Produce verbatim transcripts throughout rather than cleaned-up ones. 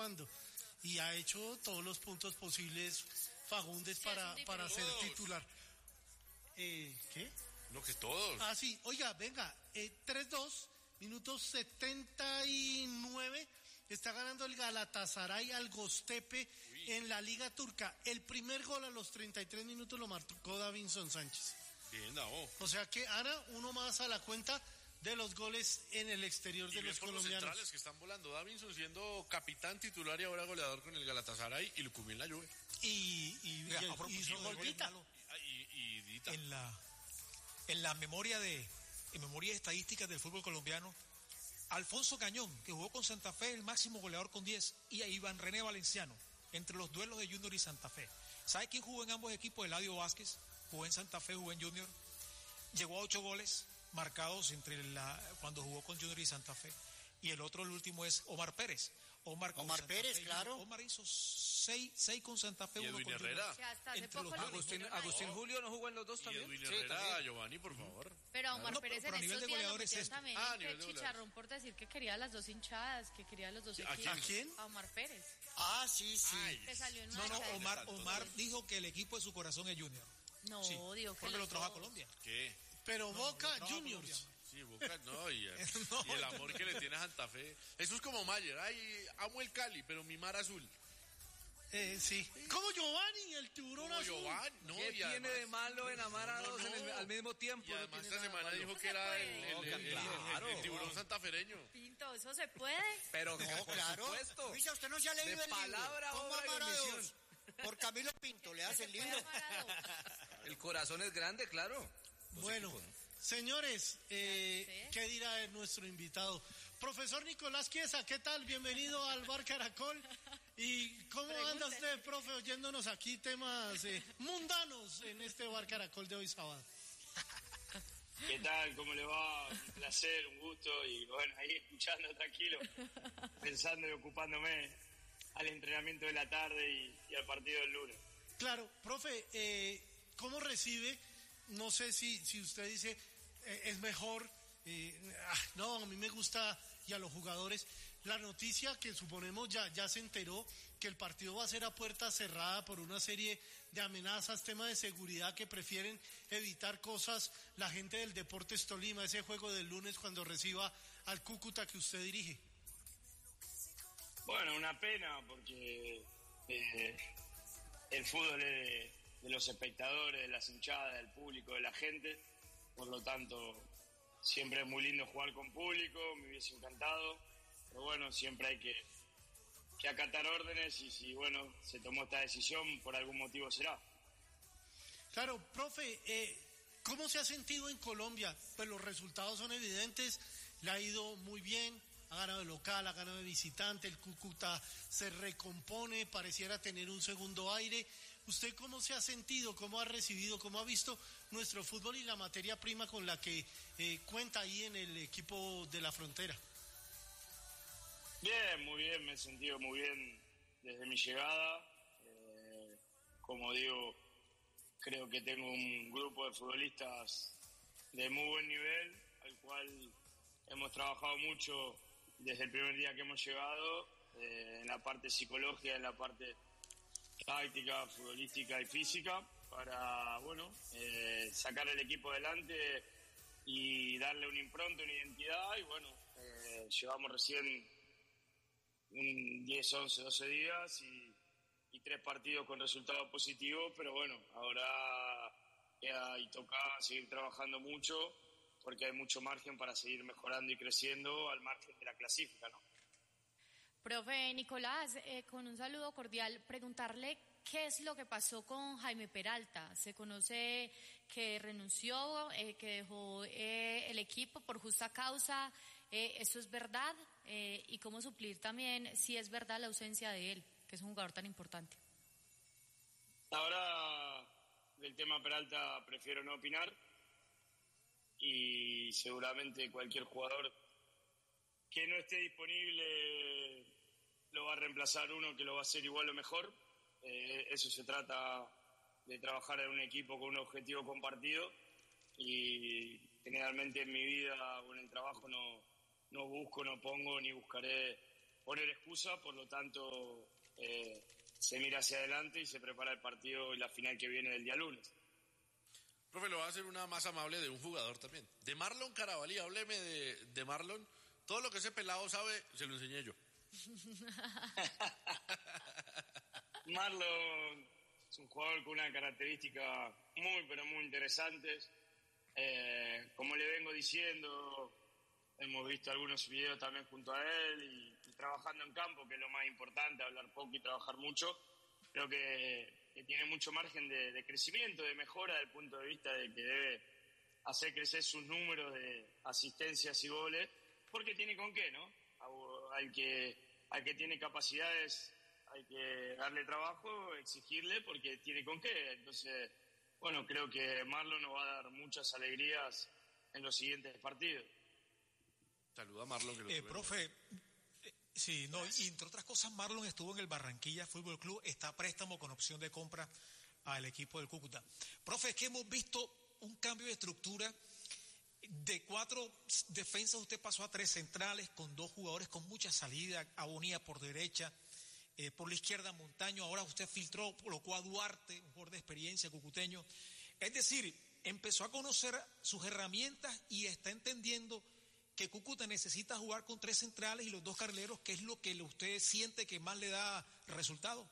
cuándo. Y ha hecho todos los puntos posibles Fagundes Sí, para, para ser Todos. titular. Eh, ¿Qué? No, que todos. Ah, sí. Oiga, venga, eh, tres dos, minuto setenta y nueve. Está ganando el Galatasaray al Göztepe en la Liga Turca. El primer gol a los treinta y tres minutos lo marcó Davinson Sánchez. Bien, Davo. O sea que, Ana, uno más a la cuenta de los goles en el exterior Y de bien los por los colombianos. centrales que están volando. Davinson siendo capitán titular y ahora goleador con el Galatasaray y Lucumí en la Juve. Y, y, Oiga, y- a propósito y hizo de gol goles Dita. malos, Ah, Y, y Dita. en la en la memoria de en memoria estadística del fútbol colombiano, Alfonso Cañón, que jugó con Santa Fe, el máximo goleador con diez, y a Iván René Valenciano, entre los duelos de Junior y Santa Fe. ¿Sabe quién jugó en ambos equipos? Eladio Vázquez, jugó en Santa Fe, jugó en Junior, llegó a ocho goles marcados entre la cuando jugó con Junior y Santa Fe. Y el otro, el último, es Omar Pérez. Omar, con Omar Santa Pérez, Fe, claro. Omar hizo seis, seis con Santa Fe, Y uno Edwin con Junior. Herrera. Que hasta hace Entre los poco lo dos. Agustín, metieron ahí. Agustín Julio no jugó en los dos Y también. Edwin Sí, Herrera, también. Giovanni, por favor. Pero a Omar No, Pérez pero- pero en a nivel estos de días lo goleadores metieron es- también Ah, a en nivel que de chicharrón por decir que quería las dos hinchadas, que quería los dos ¿A equipos. ¿A quién? A Omar Pérez, Ah, sí, sí. Ay, que salió en una No, no, declaración. Omar, Omar dijo que el equipo de su corazón es Junior. No, Sí, digo que porque lo los trajo a dos. Colombia. ¿Qué? Pero Boca lo trajo a Juniors. Colombia. Sí, Boca, no, y, No, y el amor que le tiene a Santa Fe. Eso es como Mayer. Ay, amo el Cali, pero mi mar azul. Eh, sí. Como Giovanni, el tiburón Como azul. Giovanni, no, ¿Qué y tiene además- de malo en amar a No, dos no, en el- no. al mismo tiempo? Y No además tiene esta nada semana malo. dijo se que era el, puede. el- No, el- el- claro. el tiburón santafereño. Pinto, ¿eso se puede? Pero No, por claro. supuesto. Luisa, usted no se ha leído De el palabra, libro. ¿Cómo obra y amar a omisión. Dios? Por Camilo Pinto, le hace el libro. El corazón es grande, claro. Dos Bueno, equipos, ¿no? señores, eh, Ya sé. ¿qué dirá nuestro invitado? Profesor Nicolás Chiesa, ¿qué tal? Bienvenido al Bar Caracol. ¿Y cómo Pregunte. anda usted, profe, oyéndonos aquí temas eh, mundanos en este Bar Caracol de hoy sábado? ¿Qué tal? ¿Cómo le va? Un placer, un gusto y bueno, ahí escuchando tranquilo, pensando y ocupándome al entrenamiento de la tarde y, y al partido del lunes. Claro, profe, eh, ¿cómo recibe? No sé si, si usted dice eh, es mejor, eh, ah, no, a mí me gusta, y a los jugadores, la noticia que suponemos ya, ya se enteró que el partido va a ser a puerta cerrada por una serie de amenazas, temas de seguridad que prefieren evitar cosas la gente del Deportes Tolima, ese juego del lunes cuando reciba al Cúcuta que usted dirige. Bueno, una pena porque eh, el fútbol es de, de los espectadores, de las hinchadas, del público, de la gente, por lo tanto siempre es muy lindo jugar con público, me hubiese encantado, pero bueno, siempre hay que, que acatar órdenes y si bueno, se tomó esta decisión por algún motivo será. Claro, profe, eh, ¿cómo se ha sentido en Colombia? Pues los resultados son evidentes, le ha ido muy bien, ha ganado de local, ha ganado de visitante, el Cúcuta se recompone, pareciera tener un segundo aire. ¿Usted cómo se ha sentido, cómo ha recibido, cómo ha visto nuestro fútbol y la materia prima con la que eh, cuenta ahí en el equipo de la frontera? Bien, muy bien, me he sentido muy bien desde mi llegada. Eh, como digo, creo que tengo un grupo de futbolistas de muy buen nivel, al cual hemos trabajado mucho desde el primer día que hemos llegado, eh, en la parte psicológica, en la parte táctica, futbolística y física, para bueno eh, sacar el equipo adelante y darle una impronta, una identidad. Y bueno, eh, llevamos recién un diez, once, doce días y, y tres partidos con resultados positivos, pero bueno, ahora queda y toca seguir trabajando mucho porque hay mucho margen para seguir mejorando y creciendo al margen de la clasifica, ¿no? Profe Nicolás, eh, con un saludo cordial, preguntarle qué es lo que pasó con Jaime Peralta. Se conoce que renunció, eh, que dejó eh, el equipo por justa causa. Eh, ¿Eso es verdad? Eh, y cómo suplir también si es verdad la ausencia de él, que es un jugador tan importante. Ahora del tema Peralta prefiero no opinar y seguramente cualquier jugador que no esté disponible lo va a reemplazar uno que lo va a hacer igual o mejor. Eh, eso se trata de trabajar en un equipo con un objetivo compartido y generalmente en mi vida o en el trabajo no, no busco, no pongo ni buscaré poner excusa, por lo tanto eh, se mira hacia adelante y se prepara el partido y la final que viene del día lunes. Profe, lo va a hacer una más amable de un jugador también. De Marlon Carabalí, hábleme de, de Marlon. Todo lo que ese pelado sabe, se lo enseñé yo. Marlon es un jugador con una característica muy, pero muy interesantes. Eh, como le vengo diciendo, hemos visto algunos videos también junto a él y, y trabajando en campo, que es lo más importante, hablar poco y trabajar mucho. Creo que, que tiene mucho margen de, de crecimiento, de mejora, desde el punto de vista de que debe hacer crecer sus números de asistencias y goles, porque tiene con qué, ¿no? Al que, al que tiene capacidades hay que darle trabajo, exigirle, porque tiene con qué. Entonces, bueno, creo que Marlon nos va a dar muchas alegrías en los siguientes partidos. Saluda a Marlon. Que lo eh, profe, eh, sí, no, y entre otras cosas, Marlon estuvo en el Barranquilla Fútbol Club, está a préstamo con opción de compra al equipo del Cúcuta. Profe, es que hemos visto un cambio de estructura. De cuatro defensas usted pasó a tres centrales con dos jugadores con mucha salida, Abonía por derecha, eh, por la izquierda Montaño, ahora usted filtró, colocó a Duarte, un jugador de experiencia cucuteño. Es decir, empezó a conocer sus herramientas y está entendiendo que Cúcuta necesita jugar con tres centrales y los dos carrileros, que es lo que usted siente que más le da resultado.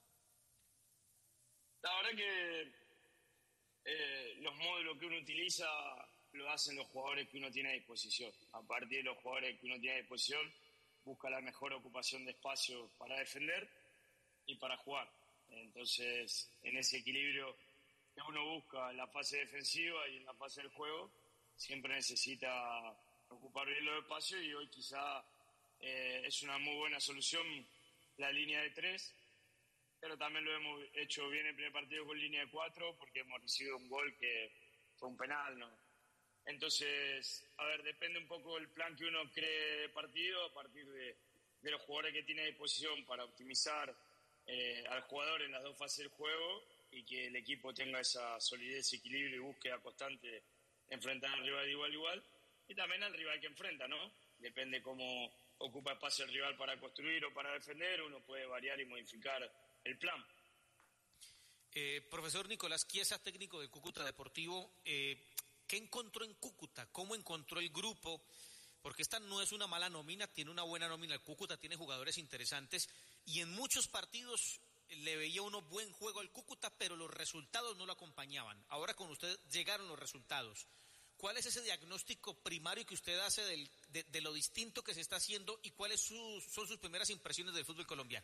La verdad que eh, los módulos que uno utiliza lo hacen los jugadores que uno tiene a disposición. A partir de los jugadores que uno tiene a disposición, busca la mejor ocupación de espacio para defender y para jugar. Entonces, en ese equilibrio que uno busca en la fase defensiva y en la fase del juego, siempre necesita ocupar bien los espacios, y hoy quizá eh, es una muy buena solución la línea de tres, pero también lo hemos hecho bien el primer partido con línea de cuatro, porque hemos recibido un gol que fue un penal, ¿no? Entonces, a ver, depende un poco del plan que uno cree de partido, a partir de, de los jugadores que tiene a disposición para optimizar eh, al jugador en las dos fases del juego y que el equipo tenga esa solidez, equilibrio y búsqueda constante de enfrentar al rival de igual a igual, y también al rival que enfrenta, ¿no? Depende cómo ocupa espacio el rival para construir o para defender, uno puede variar y modificar el plan. Eh, profesor Nicolás Chiesa, técnico del Cúcuta Deportivo, eh, ¿qué encontró en Cúcuta? ¿Cómo encontró el grupo? Porque esta no es una mala nómina, tiene una buena nómina. El Cúcuta tiene jugadores interesantes y en muchos partidos le veía uno buen juego al Cúcuta, pero los resultados no lo acompañaban. Ahora con usted llegaron los resultados. ¿Cuál es ese diagnóstico primario que usted hace del, de, de lo distinto que se está haciendo y cuáles sus, son sus primeras impresiones del fútbol colombiano?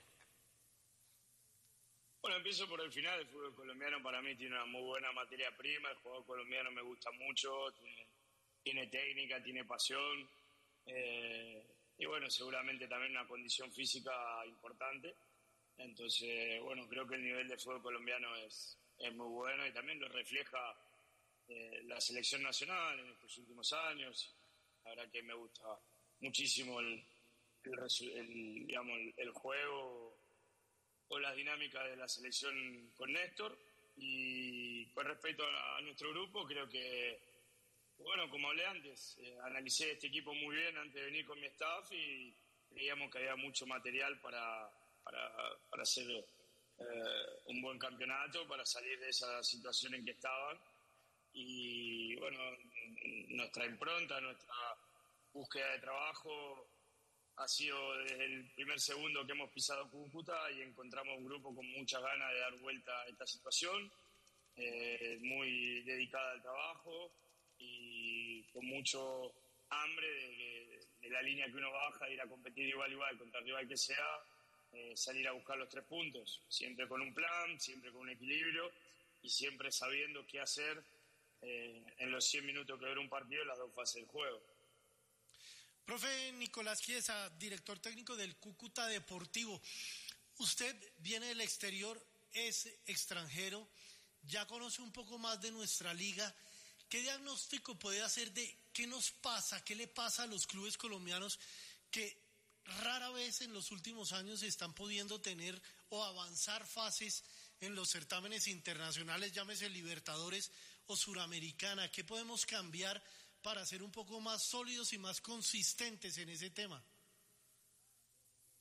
Bueno, empiezo por el final. El fútbol colombiano para mí tiene una muy buena materia prima. El jugador colombiano me gusta mucho, tiene, tiene técnica, tiene pasión, eh, y bueno, seguramente también una condición física importante. Entonces, bueno, creo que el nivel de fútbol colombiano es, es muy bueno y también lo refleja eh, la selección nacional en estos últimos años. La verdad que me gusta muchísimo el, el, el digamos, el, el juego o las dinámicas de la selección con Néstor. Y con respecto a, a nuestro grupo, creo que, bueno, como hablé antes, eh, analicé este equipo muy bien antes de venir con mi staff y creíamos que había mucho material para, para, para hacer eh, un buen campeonato, para salir de esa situación en que estaban. Y bueno, nuestra impronta, nuestra búsqueda de trabajo ha sido desde el primer segundo que hemos pisado Cúcuta y encontramos un grupo con muchas ganas de dar vuelta a esta situación, eh, muy dedicada al trabajo y con mucho hambre de, de la línea que uno baja, de ir a competir igual igual contra el rival que sea, eh, salir a buscar los tres puntos, siempre con un plan, siempre con un equilibrio y siempre sabiendo qué hacer eh, en los cien minutos que dura un partido en las dos fases del juego. Profe Nicolás Chiesa, director técnico del Cúcuta Deportivo, usted viene del exterior, es extranjero, ya conoce un poco más de nuestra liga. ¿Qué diagnóstico puede hacer de qué nos pasa, qué le pasa a los clubes colombianos que rara vez en los últimos años están pudiendo tener o avanzar fases en los certámenes internacionales, llámese Libertadores o Suramericana? ¿Qué podemos cambiar para ser un poco más sólidos y más consistentes en ese tema?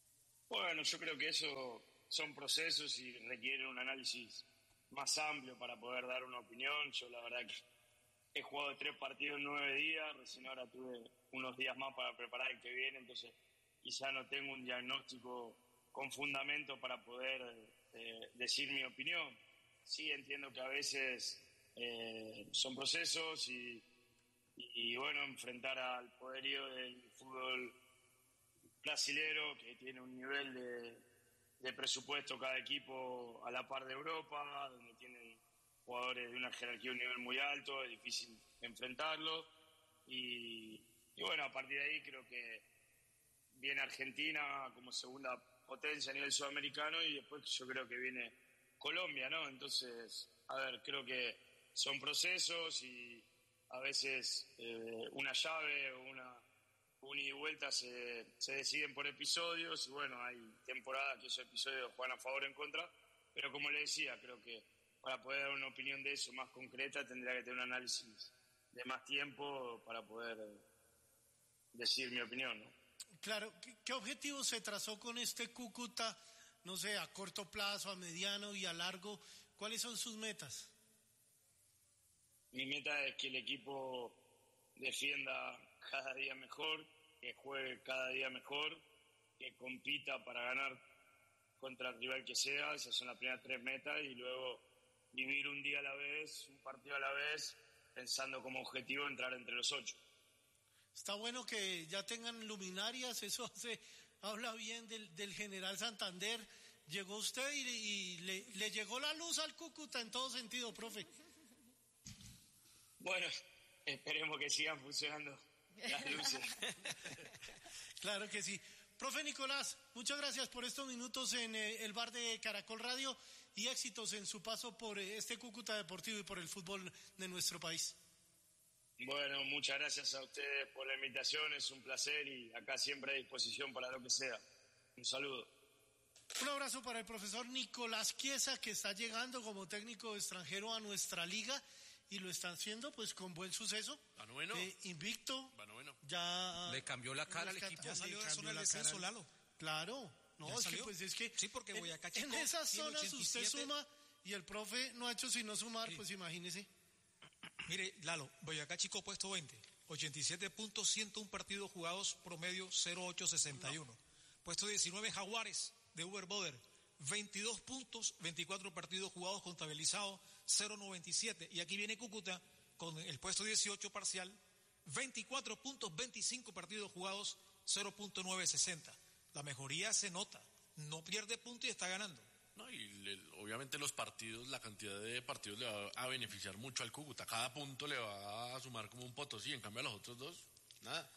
Bueno, yo creo que eso son procesos y requieren un análisis más amplio para poder dar una opinión. Yo la verdad que he jugado tres partidos en nueve días, recién ahora tuve unos días más para preparar el que viene, entonces quizá no tengo un diagnóstico con fundamento para poder eh, decir mi opinión. Sí entiendo que a veces eh, son procesos y, y, y bueno, enfrentar al poderío del fútbol brasilero, que tiene un nivel de, de presupuesto cada equipo a la par de Europa, donde tienen jugadores de una jerarquía, un nivel muy alto, es difícil enfrentarlo. Y, y bueno, a partir de ahí creo que viene Argentina como segunda potencia a nivel sudamericano y después yo creo que viene Colombia, ¿no? Entonces, a ver, creo que son procesos y a veces eh, una llave o una un ida y vuelta se, se deciden por episodios y bueno, hay temporadas que esos episodios juegan a favor o en contra, pero como le decía, creo que para poder dar una opinión de eso más concreta tendría que tener un análisis de más tiempo para poder decir mi opinión, ¿no? Claro, ¿qué, qué objetivo se trazó con este Cúcuta, no sé, a corto plazo, a mediano y a largo? ¿Cuáles son sus metas? Mi meta es que el equipo defienda cada día mejor, que juegue cada día mejor, que compita para ganar contra el rival que sea. Esas son las primeras tres metas y luego vivir un día a la vez, un partido a la vez, pensando como objetivo entrar entre los ocho. Está bueno que ya tengan luminarias, eso hace, habla bien del, del general Santander. Llegó usted y, y le, le llegó la luz al Cúcuta en todo sentido, profe. Bueno, esperemos que sigan funcionando las luces. Claro que sí. Profe Nicolás, muchas gracias por estos minutos en eh, el bar de Caracol Radio y éxitos en su paso por eh, este Cúcuta Deportivo y por el fútbol de nuestro país. Bueno, muchas gracias a ustedes por la invitación, es un placer y acá siempre a disposición para lo que sea. Un saludo. Un abrazo para el profesor Nicolás Chiesa, que está llegando como técnico extranjero a nuestra liga y lo están haciendo pues con buen suceso. Banoveno. Eh, invicto. Banoveno. Ya Le cambió la cara al equipo. Ya salió de la zona del la descenso, cara. Lalo. Claro. No, ¿Ya es salió? que pues es que Sí, porque en- Boyacá en, Chicó esas tiene zonas usted ochenta y siete. suma y el profe no ha hecho sino sumar, Sí. pues imagínese. Mire, Lalo, Boyacá Chico puesto veinte, ochenta y siete puntos, ciento uno partidos jugados, promedio cero punto ocho sesenta y uno. Puesto diecinueve, Jaguares de Uber Boder, veintidós puntos, veinticuatro partidos jugados, contabilizados cero punto noventa y siete. Y aquí viene Cúcuta con el puesto dieciocho parcial, veinticuatro puntos, veinticinco partidos jugados, cero punto novecientos sesenta. La mejoría se nota, no pierde punto y está ganando. No, y le- obviamente los partidos, la cantidad de partidos le va a beneficiar mucho al Cúcuta. Cada punto le va a sumar como un potosí, en cambio a los otros dos, nada.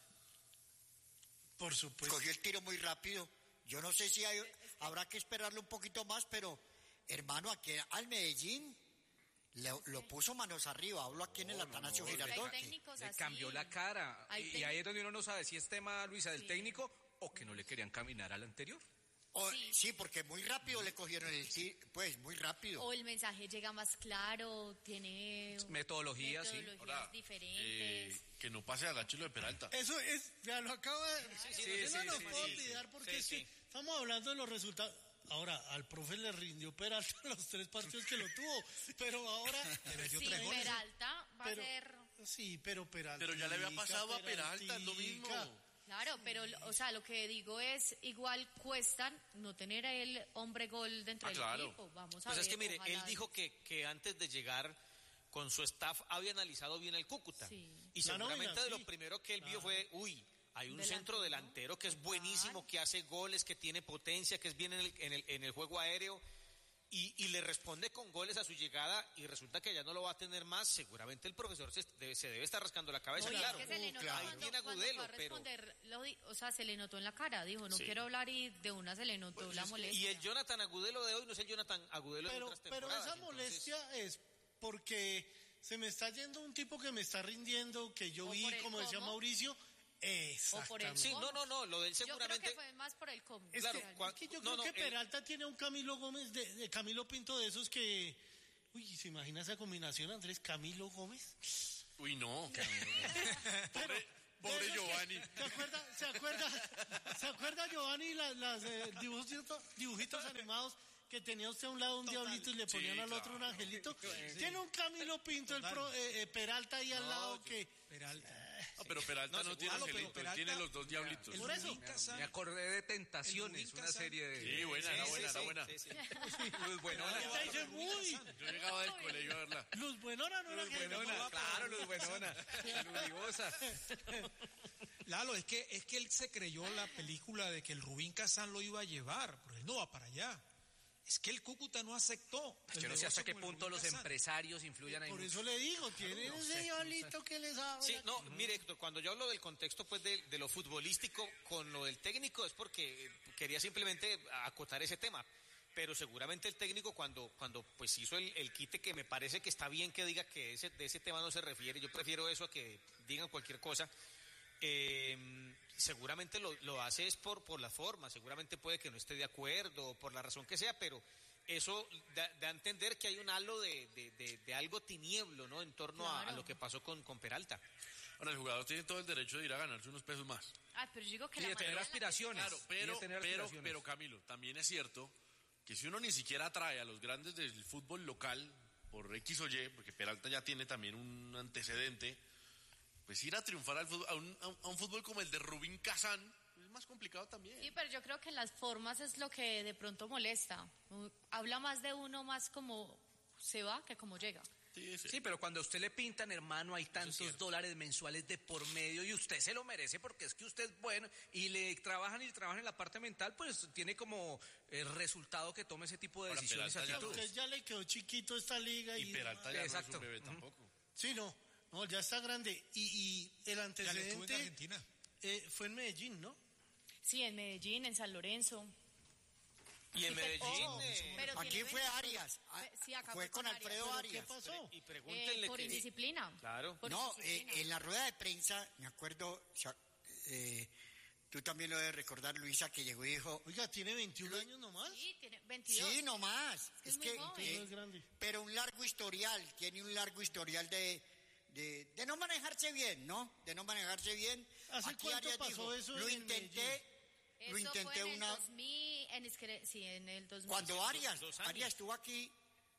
Por supuesto. Cogió el tiro muy rápido. Yo no sé si hay, habrá que esperarle un poquito más, pero hermano, aquí al Medellín le- lo puso manos arriba. Hablo aquí en el Atanasio no, Girardot. Hay técnicos Le así. cambió la cara. Hay Y, y técnicos- ahí es donde uno no sabe si es tema, Luisa, del Sí. técnico o que no le querían caminar al anterior. O- Sí. sí, porque muy rápido le cogieron el tiro. Pues muy rápido. O el mensaje llega más claro, tiene Metodología, sí. metodologías Ahora, diferentes. eh, que no pase a Gacho lo de Peralta. Eso es, ya lo acaba de... sí, Yo no sí, lo sí, puedo sí, olvidar porque sí, es que sí. estamos hablando de los resultados. Ahora, al profe le rindió Peralta los tres partidos que lo tuvo, pero ahora... Le metió Sí, tres goles. Peralta va Pero- a ser... Sí, pero Peralta. Pero ya le había pasado a Peralta, es lo mismo. Claro, pero, o sea, lo que digo es, igual cuestan no tener a el hombre gol dentro Ah, del claro. equipo. Vamos a Pues ver. es que mire, ojalá. él dijo que, que antes de llegar con su staff había analizado bien el Cúcuta. Sí. Y La seguramente nómina, de lo sí. primero que él vio fue, uy, hay un Delantero. centro delantero que es buenísimo, que hace goles, que tiene potencia, que es bien en el, en el, en el juego aéreo. Y, y le responde con goles a su llegada y resulta que ya no lo va a tener más. Seguramente el profesor se, debe, se debe estar rascando la cabeza. No, y es claro, que se le notó claro. ahí cuando, tiene cuando Agudelo, fue a pero... responder, lo di- o sea, se le notó en la cara, dijo, no Sí. quiero hablar y de una se le notó la molestia. Y el Jonathan Agudelo de hoy no es el Jonathan Agudelo de Pero, otras pero temporadas. esa entonces- molestia es porque se me está yendo un tipo que me está rindiendo, que yo O vi, por el como decía cómo. Mauricio. O por el Exactamente. Sí, no, no, no, lo de él Yo creo seguramente... que fue más por el cómo. Es, Claro, que, cua- es que yo no, creo no, que el- Peralta tiene un Camilo Gómez, de, de Camilo Pinto de esos que... Uy, ¿se imagina esa combinación, Andrés? Camilo Gómez. Uy, no. Pero, Pobre Eso es que- Giovanni. ¿Se acuerda, se acuerda, se acuerda Giovanni las, las eh, dibujitos, dibujitos animados que tenía usted a un lado un Total. diablito y le ponían Sí, al otro un claro. angelito? Tiene un Camilo Pinto, el pro, eh, eh, Peralta ahí al lado que... Peralta. No, pero Peralta no, No, tiene seguro, angelito, pero él tiene Peralta- los dos diablitos. El Por eso. Rubín Kazán- Me acordé de Tentaciones, Rubín una Kazán. serie de... Sí, buena, era Sí, buena, sí, era sí, buena. sí, sí. Luz Buenona. Ahorita dice, uy, Yo llegaba del colegio a verla. Luz Buenora no era Luz que... Buenona, claro, Luz Buenona. Ludivosa. Lalo, es que, es que él se creyó la película de que el Rubín Kazán lo iba a llevar, pero él no va para allá. Es que el Cúcuta no aceptó. Es el que no sé hasta negocio qué con el punto Rubín los Kazán. empresarios influyan ahí. Por eso le digo, tiene ese diablito que les habla. Sí, no, mire, Héctor, cuando yo hablo del contexto pues de, de lo futbolístico con lo del técnico es porque eh, quería simplemente acotar ese tema. Pero seguramente el técnico cuando, cuando pues hizo el, el quite, que me parece que está bien que diga que ese, de ese tema no se refiere, yo prefiero eso a que digan cualquier cosa, eh, seguramente lo, lo hace es por, por la forma, seguramente puede que no esté de acuerdo, por la razón que sea, pero eso da, da a entender que hay un halo de, de, de, de algo tinieblo, ¿no? En torno a, a lo que pasó con, con Peralta. Ahora, el jugador tiene todo el derecho de ir a ganarse unos pesos más. Ay, pero yo digo que Y la de tener manera en la que- aspiraciones. Claro, Y pero, de tener pero, aspiraciones. pero Camilo, también es cierto que si uno ni siquiera atrae a los grandes del fútbol local por X o Y, porque Peralta ya tiene también un antecedente, pues ir a triunfar al fútbol, a, un, a un- a un fútbol como el de Rubín Kazán es más complicado también. Sí, pero yo creo que las formas es lo que de pronto molesta. Uh, Habla más de uno más como se va que como llega. Sí, sí. Sí, pero cuando a usted le pintan, hermano, hay tantos dólares mensuales de por medio y usted se lo merece porque es que usted es bueno y le trabajan y le trabajan en la parte mental, pues tiene como el resultado que tome ese tipo de Ahora, decisiones. Peralta ya A actitudes. usted ya le quedó chiquito esta liga y... Y Peralta ya no es Exacto. un bebé tampoco. Sí, no, no, ya está grande. Y, y el Ya le estuvo en antecedente Argentina. eh, fue en Medellín, ¿no? Sí, en Medellín, en San Lorenzo. Y en Medellín, Oh, eh, pero Aquí tiene fue veinte- Arias. Ah, Sí, acá fue con Alfredo ¿Pero Arias. qué pasó? y Eh, pregúntenle por que... indisciplina. Claro. Por No, eh, indisciplina. en la rueda de prensa, me acuerdo, sa- eh, tú también lo debes recordar, Luisa, que llegó y dijo, Oiga, ¿tiene veintiún años nomás? Sí, tiene veintidós. sí, no más. Es Es muy que, joven. eh, No es grande. pero un largo historial, tiene un largo historial de, de, de no manejarse bien, ¿no? De no manejarse bien. ¿Hace Aquí cuánto Arias pasó dijo, eso lo en intenté, Eso lo intenté fue en una... el dos mil, en, es que- sí, en el dos mil Cuando Arias, dos años. Arias estuvo aquí,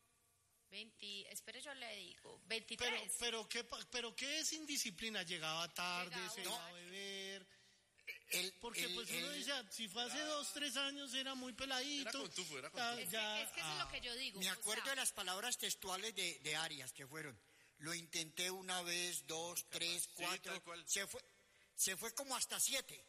veinte, espere, yo le digo, veintitrés. Pero, pero, ¿qué, pa- pero ¿qué es indisciplina? Llegaba tarde, Llegaba se borracho. iba a beber. el, Porque el- pues uno el- dice, ah, si fue hace dos, tres años era muy peladito. Era con tufo, era con ya- tufo. es, ya, que, es que eso es ah, lo que yo digo. me o acuerdo sea, de las palabras textuales de, de Arias que fueron, lo intenté una vez, dos, tres, Sí, cuatro, tal cual. se fue, se fue como hasta siete.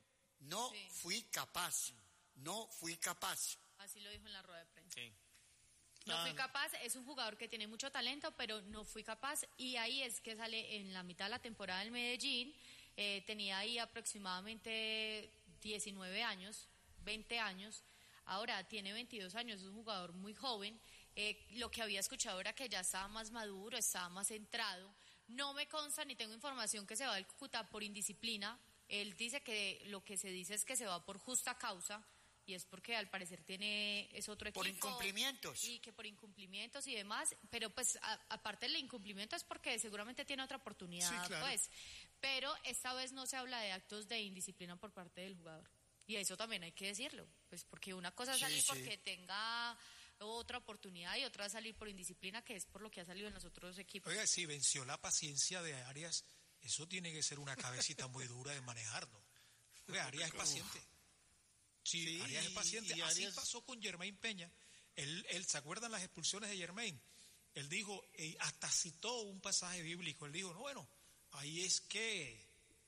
No Sí. fui capaz, no fui capaz. Así lo dijo en la rueda de prensa. Sí. No Ah, fui no. capaz, es un jugador que tiene mucho talento, pero no fui capaz. Y ahí es que sale en la mitad de la temporada del Medellín. Eh, tenía ahí aproximadamente diecinueve años, veinte años. Ahora tiene veintidós años, es un jugador muy joven. Eh, lo que había escuchado era que ya estaba más maduro, estaba más centrado. No me consta ni tengo información que se va del Cúcuta por indisciplina. Él dice que lo que se dice es que se va por justa causa. Y es porque al parecer tiene, es otro equipo. Por incumplimientos. Y que por incumplimientos y demás, pero pues a- aparte del incumplimiento es porque seguramente tiene otra oportunidad, Sí, claro. pues. Pero esta vez no se habla de actos de indisciplina por parte del jugador. Y eso también hay que decirlo, pues porque una cosa es Sí, salir sí. porque tenga otra oportunidad y otra es salir por indisciplina, que es por lo que ha salido en los otros equipos. Oiga, si venció la paciencia de Arias, eso tiene que ser una cabecita muy dura de manejar, ¿no? Oiga, Arias es paciente. Sí, Sí, Arias es y- paciente. y Así Arias- pasó con Germain Peña. Él, él, ¿se acuerdan las expulsiones de Germain? Él dijo, eh, hasta citó un pasaje bíblico. Él dijo, no, bueno, ahí es que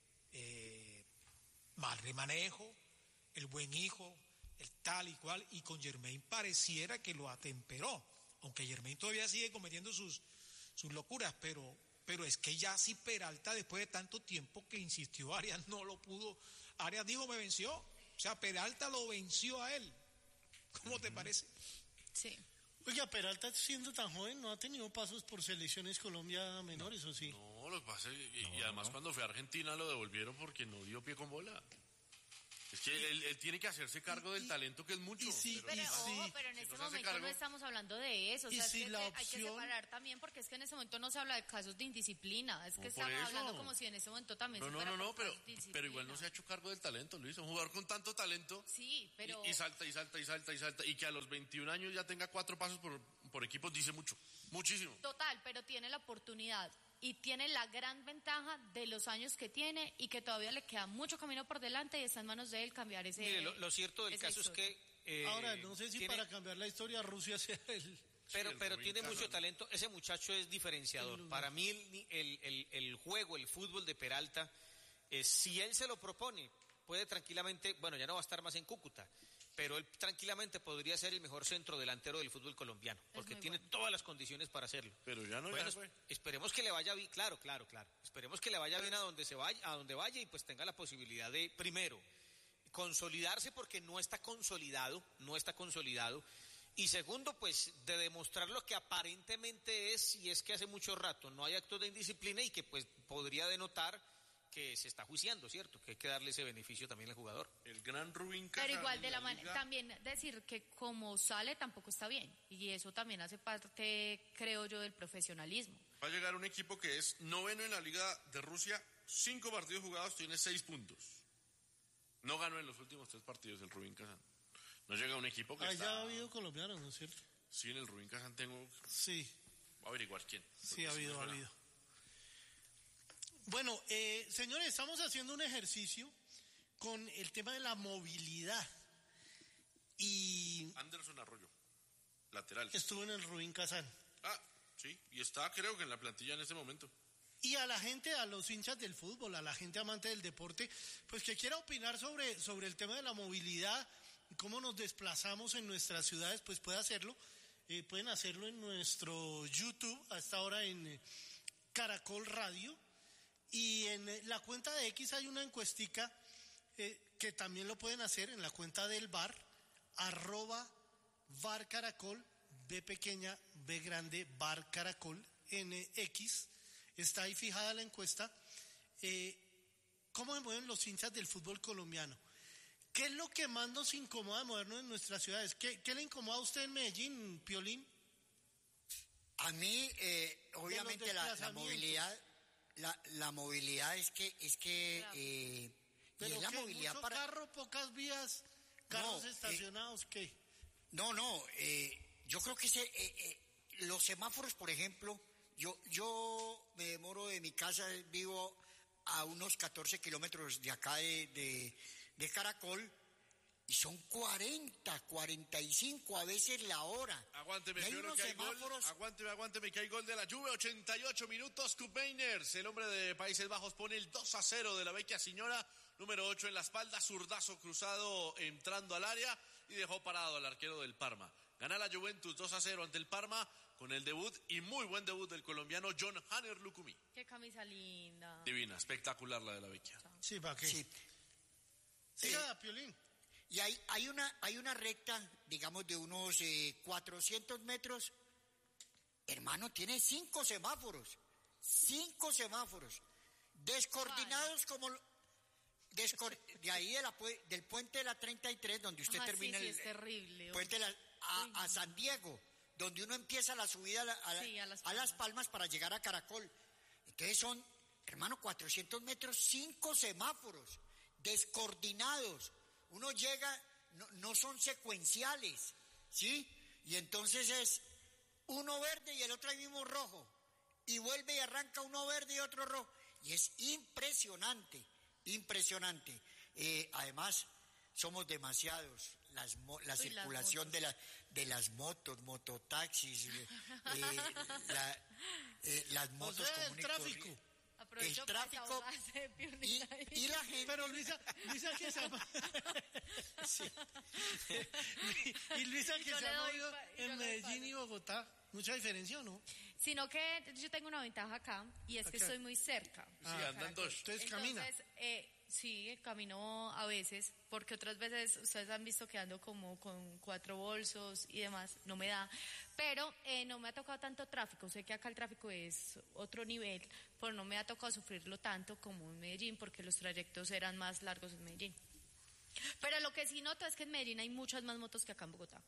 eh, mal remanejo, el buen hijo, el tal y cual, y con Germain pareciera que lo atemperó, aunque Germain todavía sigue cometiendo sus, sus locuras, pero, pero es que ya si Peralta, después de tanto tiempo que insistió Arias, no lo pudo. Arias dijo, me venció. O sea, Peralta lo venció a él. ¿Cómo te parece? Sí. Oiga, Peralta siendo tan joven no ha tenido pasos por selecciones Colombia menores, ¿o sí? No, lo que pasa es- y, y además cuando fue a Argentina lo devolvieron porque no dio pie con bola. Es que él, él tiene que hacerse cargo y, del talento que es mucho. Y sí, pero, Pero, y ojo, sí, pero en si este no se hace momento cargo- no estamos hablando de eso. O Y sea, es si que la hay que opción- separar también, porque es que en ese momento no se habla de casos de indisciplina. Es que No, por estamos eso. hablando como si en ese momento también No, se no, fuera no, no, por pero, casos de indisciplina. pero igual no se ha hecho cargo del talento, Luis. Un jugador con tanto talento Sí, pero... y, y salta y salta y salta y salta. Y que a los veintiún años ya tenga cuatro pasos por, por equipos dice mucho. Muchísimo. Total, pero tiene la oportunidad y tiene la gran ventaja de los años que tiene y que todavía le queda mucho camino por delante y está en manos de él cambiar ese... Mire, lo, lo cierto del esa caso historia. es que... eh, Ahora, no sé si tiene- para cambiar la historia Rusia sea el... Pero, el pero Rubín tiene Kazan. mucho talento. Ese muchacho es diferenciador. El- Para mí, el, el, el- el juego, el fútbol de Peralta, eh, si él se lo propone, puede tranquilamente, bueno, ya no va a estar más en Cúcuta, pero él tranquilamente podría ser el mejor centro delantero del fútbol colombiano, porque muy tiene bueno. todas las condiciones para hacerlo. Pero ya no, Bueno, ya fue. esperemos que le vaya bien, claro, claro, claro. Esperemos que le vaya bien a donde se vaya, a donde vaya y pues tenga la posibilidad de, primero, consolidarse porque no está consolidado, no está consolidado. Y segundo, pues de demostrar lo que aparentemente es, y es que hace mucho rato no hay actos de indisciplina y que pues podría denotar que se está juiciando, ¿cierto? Que hay que darle ese beneficio también al jugador. El gran Rubín Kazan Pero igual en de la manera, liga. también decir que como sale tampoco está bien. Y eso también hace parte, creo yo, del profesionalismo. Va a llegar un equipo que es noveno en la Liga de Rusia, cinco partidos jugados, tiene seis puntos. No ganó en los últimos tres partidos el Rubín Kazan. No llega un equipo que Allá está... ha habido colombianos, ¿no es cierto? Sí, en el Rubín Kazan tengo... Sí, Voy a averiguar quién. sí porque ha sí me habido, ha suena. habido. Bueno, eh, señores, estamos haciendo un ejercicio con el tema de la movilidad. Y Anderson Arroyo, lateral. estuvo en el Rubín Kazán. Ah, sí, y está creo que en la plantilla en este momento. Y a la gente, a los hinchas del fútbol, a la gente amante del deporte, pues que quiera opinar sobre, sobre el tema de la movilidad, cómo nos desplazamos en nuestras ciudades, pues puede hacerlo. Eh, pueden hacerlo en nuestro YouTube, hasta ahora en eh, Caracol Radio. Y en eh, la cuenta de X hay una encuestica eh, que también lo pueden hacer en la cuenta del bar, arroba bar caracol, B pequeña, B grande, bar caracol, en eh, X. Está ahí fijada la encuesta. Eh, ¿Cómo se mueven los hinchas del fútbol colombiano? ¿Qué es lo que más nos incomoda de movernos en nuestras ciudades? ¿Qué, qué le incomoda a usted en Medellín, Piolín? A mí, eh, obviamente, la, la desplazamientos. movilidad, la, la movilidad es que, es que, Claro. eh, y ¿Pero es la qué? movilidad ¿Mucho para... carro, pocas vías, carros No, eh, estacionados, qué? No, no, eh, yo creo que ese, eh, eh, los semáforos, por ejemplo, yo, yo me demoro de mi casa, vivo a unos catorce kilómetros de acá de, de, de Caracol, y son cuarenta, cuarenta y cinco a veces la hora. Aguánteme, Y hay primero unos que hay gol. semáforos- Aguánteme, aguánteme que hay gol de la Juve. ochenta y ocho minutos. Kup Meiners, el hombre de Países Bajos, pone el dos a cero de la vecchia señora. Número ocho en la espalda, zurdazo cruzado entrando al área y dejó parado al arquero del Parma. Gana la Juventus dos a cero ante el Parma con el debut y muy buen debut del colombiano John Hanner Lukumi. Qué camisa linda. Divina, espectacular la de la vecchia. Sí, ¿para qué? Sí. Siga, Piolín. Y hay, hay, una, hay una recta, digamos, de unos eh, cuatrocientos metros. Hermano, tiene cinco semáforos. Cinco semáforos. Descoordinados como... lo- descor- de ahí de la pue- del puente de la treinta y tres, donde usted Ah, sí, termina sí, el es terrible. puente de la- a, Uy, a San Diego, donde uno empieza la subida a, la- a la- Sí, a Las a Las Palmas. Palmas para llegar a Caracol. Entonces son, hermano, cuatrocientos metros, cinco semáforos, descoordinados. Uno llega, no, no son secuenciales, ¿sí? Y entonces es uno verde y el otro ahí mismo rojo. Y vuelve y arranca uno verde y otro rojo. Y es impresionante, impresionante. Eh, además, somos demasiados. Las mo- la Uy, las circulación motos. de, la, de las motos, mototaxis, eh, eh, la- eh, las O motos sea, el comunes y tráfico. corrientes. Aprovecho el para tráfico desahogarse de Y, Piolín ahí. y la gente... Pero Luisa, Luisa que se ha... Sí. Y Luisa que Yo se le ha doy movido pa- yo en le doy Medellín palo. y Bogotá. Mucha diferencia, ¿o no? Sino que yo tengo una ventaja acá y es que Acá. estoy muy cerca. Sí, de andan Caracol. dos. Entonces, camina. Entonces, eh, sí, camino a veces, porque otras veces ustedes han visto que ando como con cuatro bolsos y demás, no me da. Pero eh, no me ha tocado tanto tráfico. Sé que acá el tráfico es otro nivel, pero no me ha tocado sufrirlo tanto como en Medellín, porque los trayectos eran más largos en Medellín. Pero lo que sí noto es que en Medellín hay muchas más motos que acá en Bogotá.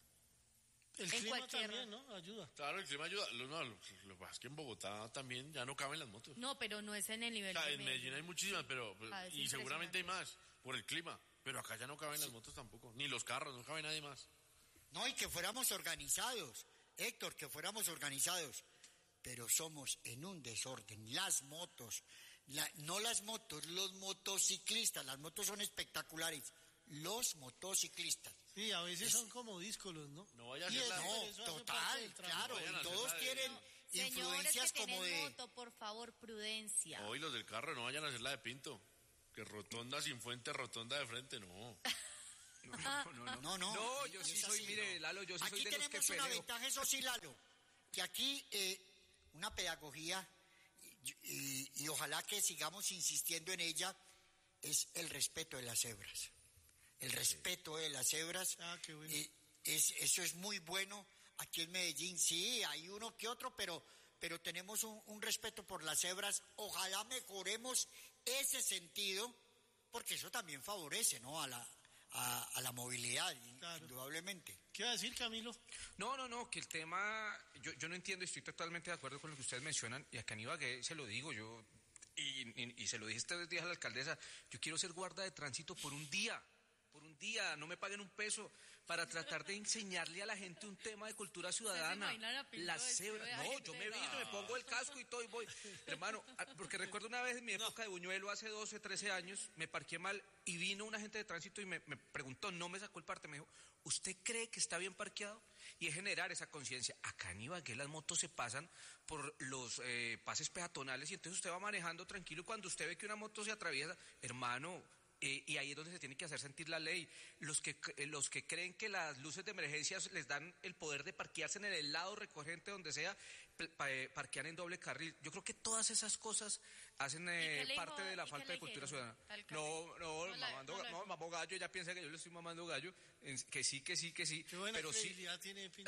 El En clima cualquier- también, ¿no? Ayuda. Claro, el clima ayuda. Lo, no, lo, lo que pasa es que en Bogotá también ya no caben las motos. No, pero no es en el O nivel sea, de en Medellín hay muchísimas, pero pues, Ah, es y seguramente hay impresionante. más por el clima. Pero acá ya no caben las motos tampoco, ni los carros, no cabe nadie más. No, y que fuéramos organizados, Héctor, que fuéramos organizados, pero somos en un desorden. Las motos, la- no las motos, los motociclistas, las motos son espectaculares, los motociclistas. Sí, a veces son como díscolos, ¿no? No vaya a Y ser es- la- pero No, eso hace parte total, del tráfico. claro, Vayan a y hacer todos la de- tienen Señores influencias que como tienen de... moto, por favor, prudencia. Hoy los del carro no vayan a hacer la de Pinto. Que rotonda sin fuente, rotonda de frente, no. No, no, no. No, No, no, No, yo y sí es soy, así, mire, ¿no? Lalo, yo sí Aquí soy de los que tenemos una peleo. ventaja, eso sí, Lalo, que aquí eh, una pedagogía, y, y- y ojalá que sigamos insistiendo en ella, es el respeto de las cebras. El respeto de las cebras, Ah, qué bueno. eh, es, eso es muy bueno. Aquí en Medellín sí, hay uno que otro, pero, pero tenemos un, un respeto por las cebras. Ojalá mejoremos ese sentido, porque eso también favorece, ¿no?, a la, a, a la movilidad, Claro. indudablemente. ¿Qué va a decir, Camilo? No, no, no, que el tema, yo, yo no entiendo, estoy totalmente de acuerdo con lo que ustedes mencionan, y acá en Ibagué se lo digo, yo, y, y, y se lo dije estos días a la alcaldesa, yo quiero ser guarda de tránsito por un día, por un día, no me paguen un peso, para tratar de enseñarle a la gente un tema de cultura ciudadana. imaginan a Pinto Las vestido cebras, de no, agente yo me de visto, me pongo el casco y todo y voy. Hermano, ah, porque recuerdo una vez en mi época de Buñuelo, hace doce, trece años, me parqué mal y vino un agente de tránsito y me, me preguntó, no me sacó el parte, me dijo, ¿usted cree que está bien parqueado? Y es generar esa conciencia. Acá en Ibagué las motos se pasan por los eh, pases peatonales y entonces usted va manejando tranquilo y cuando usted ve que una moto se atraviesa, hermano, eh, y ahí es donde se tiene que hacer sentir la ley. Los que, eh, los que creen que las luces de emergencia les dan el poder de parquearse en el lado recogente donde sea, pl- pa- eh, parquean en doble carril. Yo creo que todas esas cosas hacen eh, qué le parte dijo- de la y qué falta le de cultura dijeron? ciudadana. Tal No, carril. no, No la- mamando, no la- no, mamó gallo, ya piensa que yo le estoy mamando gallo, en- que sí, que sí, que sí, Qué buena pero sí. credibilidad tiene Pinto.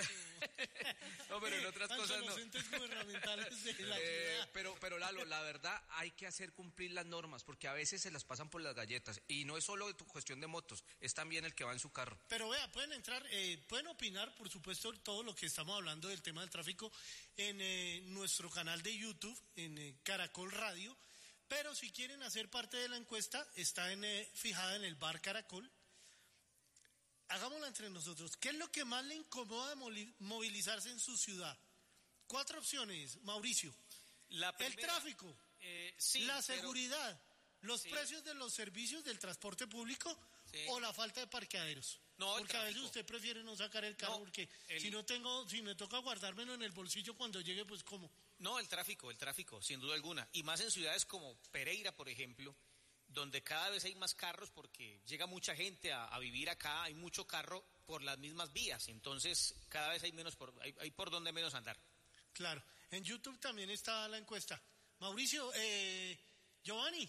No, pero en otras Ante cosas los no. entes gubernamentales de la Eh, ciudad. pero, pero Lalo, la verdad hay que hacer cumplir las normas porque a veces se las pasan por las galletas y no es solo tu cuestión de motos, es también el que va en su carro. Pero vea, pueden entrar, eh, pueden opinar, por supuesto, todo lo que estamos hablando del tema del tráfico en eh, nuestro canal de YouTube, en eh, Caracol Radio. Pero si quieren hacer parte de la encuesta, está en, eh, fijada en el bar Caracol. Hagámosla entre nosotros. ¿Qué es lo que más le incomoda de moli- movilizarse en su ciudad? Cuatro opciones, Mauricio. La El primera, tráfico, eh, sí, la pero- seguridad, los Sí. precios de los servicios del transporte público Sí. o la falta de parqueaderos. No, el porque a veces tráfico. usted prefiere no sacar el carro No, porque el- si no tengo, si me toca guardármelo en el bolsillo cuando llegue, pues ¿cómo? No, el tráfico, el tráfico, sin duda alguna. Y más en ciudades como Pereira, por ejemplo, donde cada vez hay más carros porque llega mucha gente a, a vivir acá, hay mucho carro por las mismas vías, entonces cada vez hay menos por, hay, hay por donde menos andar. Claro. En YouTube también está la encuesta. Mauricio, eh, Giovanni,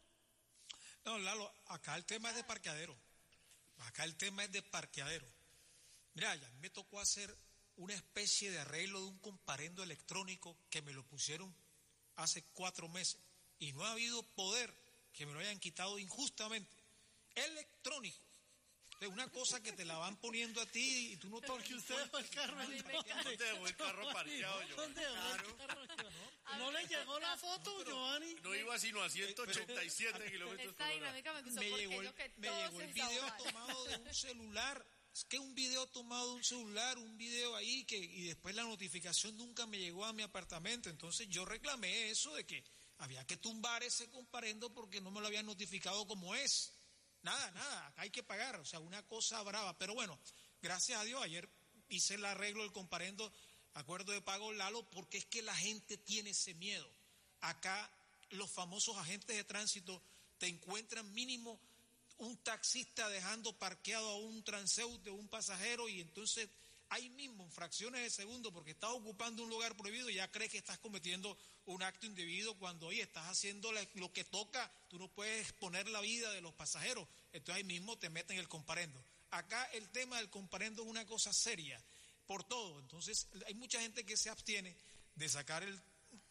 No, Lalo, acá el tema es de parqueadero. Acá el tema es de parqueadero. Mira, ya me tocó hacer una especie de arreglo de un comparendo electrónico que me lo pusieron hace cuatro meses y no ha habido poder que me lo hayan quitado injustamente. Electrónico. Es una cosa que te la van poniendo a ti y tú no te... porque usted dejó el carro en dónde? ¿Dónde dejó el carro parqueado, Giovanni? ¿Dónde dejó el carro? ¿No le llegó la foto, Giovanni? No iba sino a ciento ochenta y siete kilómetros Esta por hora. dinámica me gustó me porque llegó es el, lo que me todos llegó el se video desahogan. tomado de un celular. Es que un video tomado de un celular, un video ahí, que y después la notificación nunca me llegó a mi apartamento. Entonces yo reclamé eso de que había que tumbar ese comparendo porque no me lo habían notificado como es. Nada, nada, acá hay que pagar, o sea, una cosa brava. Pero bueno, gracias a Dios, ayer hice el arreglo del comparendo, acuerdo de pago, Lalo, porque es que la gente tiene ese miedo. Acá los famosos agentes de tránsito te encuentran mínimo un taxista dejando parqueado a un transeúnte, un pasajero, y entonces ahí mismo, en fracciones de segundo, porque estás ocupando un lugar prohibido, ya crees que estás cometiendo un acto indebido cuando oye, estás haciendo lo que toca, tú no puedes exponer la vida de los pasajeros, entonces ahí mismo te meten el comparendo. Acá el tema del comparendo es una cosa seria, por todo, entonces hay mucha gente que se abstiene de sacar el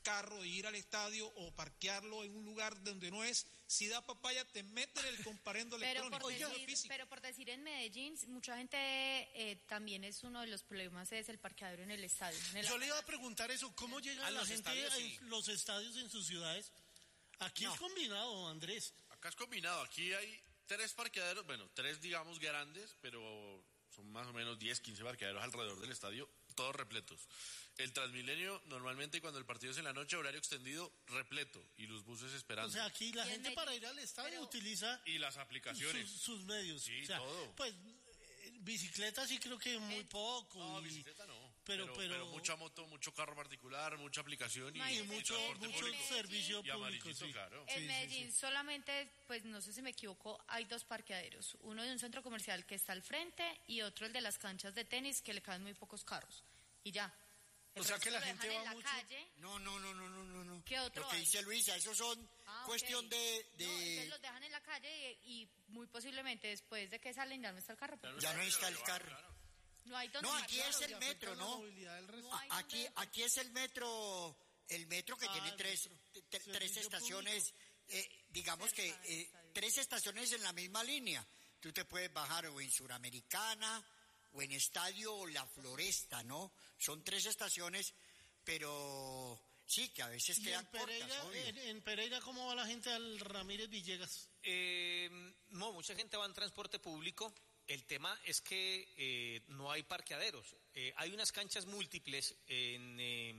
carro, de ir al estadio o parquearlo en un lugar donde no es. Si da papaya, te meten el comparendo pero electrónico. por, decir, pero por decir en Medellín, mucha gente eh, también es uno de los problemas, es el parqueadero en el estadio. En el Yo le iba a preguntar eso, ¿cómo llega a la los gente estadios, a sí. los estadios en sus ciudades? Aquí No. es combinado, Andrés. Acá es combinado, aquí hay tres parqueaderos, bueno, tres digamos grandes, pero son más o menos diez, quince parqueaderos alrededor del estadio, todos repletos. El Transmilenio, normalmente cuando el partido es en la noche, horario extendido, repleto, y los buses esperando. O sea, aquí la Y en gente Medellín, para ir al estadio pero- utiliza Y las aplicaciones. sus, sus medios. Sí, o sea, todo. Pues eh, bicicleta sí creo que muy Eh, poco. No, y, bicicleta no. pero- Pero, pero- pero mucha moto, mucho carro particular, mucha aplicación y, No, y y en mucho, transporte mucho público. servicio Y público. amarillito, Sí. claro. En Sí, sí, Medellín sí. solamente, pues no sé si me equivoco, hay dos parqueaderos. Uno de un centro comercial que está al frente y otro el de las canchas de tenis que le caben muy pocos carros. Y ya. El O sea resto que la lo gente dejan va en la mucho- calle. No, no, no, no, no, no, no. ¿Qué otro Lo que hay? dice Luisa, esos son Ah, ok. cuestión de... de... No, entonces los dejan en la calle y, y muy posiblemente después de que salen ya no está el carro. porque Ya no está el carro. No hay donde No, aquí parquear. es el Y afecta metro, la ¿no? movilidad del resto. No hay Aquí, donde- aquí es el metro, el metro que Ah, tiene el tres, metro. te- te- Servicio tres estaciones, eh, digamos que Cerca del eh, estadio. tres estaciones en la misma línea. Tú te puedes bajar o en Suramericana, o en Estadio o La Floresta, ¿no? Son tres estaciones, pero sí, que a veces Y quedan en Pereira, cortas, obvio. en, en Pereira, ¿cómo va la gente al Ramírez Villegas? Eh, no, mucha gente va en transporte público. El tema es que eh, no hay parqueaderos. Eh, hay unas canchas múltiples en, eh,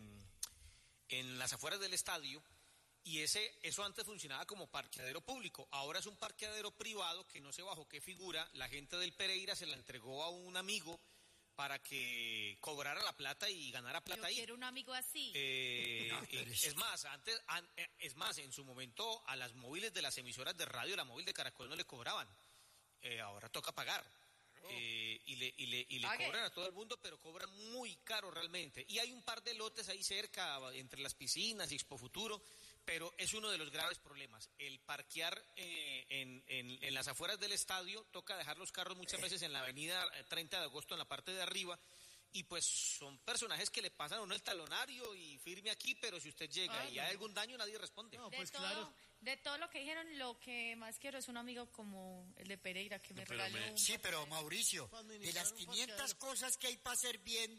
en las afueras del estadio y ese eso antes funcionaba como parqueadero público. Ahora es un parqueadero privado que no sé bajo qué figura. La gente del Pereira se la entregó a un amigo para que cobrara la plata y ganara Yo plata ahí. quiero un amigo así. Eh, No, eh, pero es- es más, antes, an- eh, es más, en su momento a las móviles de las emisoras de radio, la móvil de Caracol no le cobraban. Eh, ahora toca pagar. Eh, y le, y le, y le Pague. cobran a todo el mundo, pero cobran muy caro realmente. Y hay un par de lotes ahí cerca, entre las piscinas y Expo Futuro, pero es uno de los graves problemas. El parquear eh, en, en, en las afueras del estadio, toca dejar los carros muchas veces en la avenida treinta de agosto, en la parte de arriba, y pues son personajes que le pasan a uno el talonario y firme aquí, pero si usted llega Ah, y no. hay algún daño, nadie responde. No, de, pues todo, claro. de todo lo que dijeron, lo que más quiero es un amigo como el de Pereira que me No, pero regaló. me- un Sí, pero parqueadero. Mauricio, Para de administrar las un quinientas parqueadero. cosas que hay para hacer bien,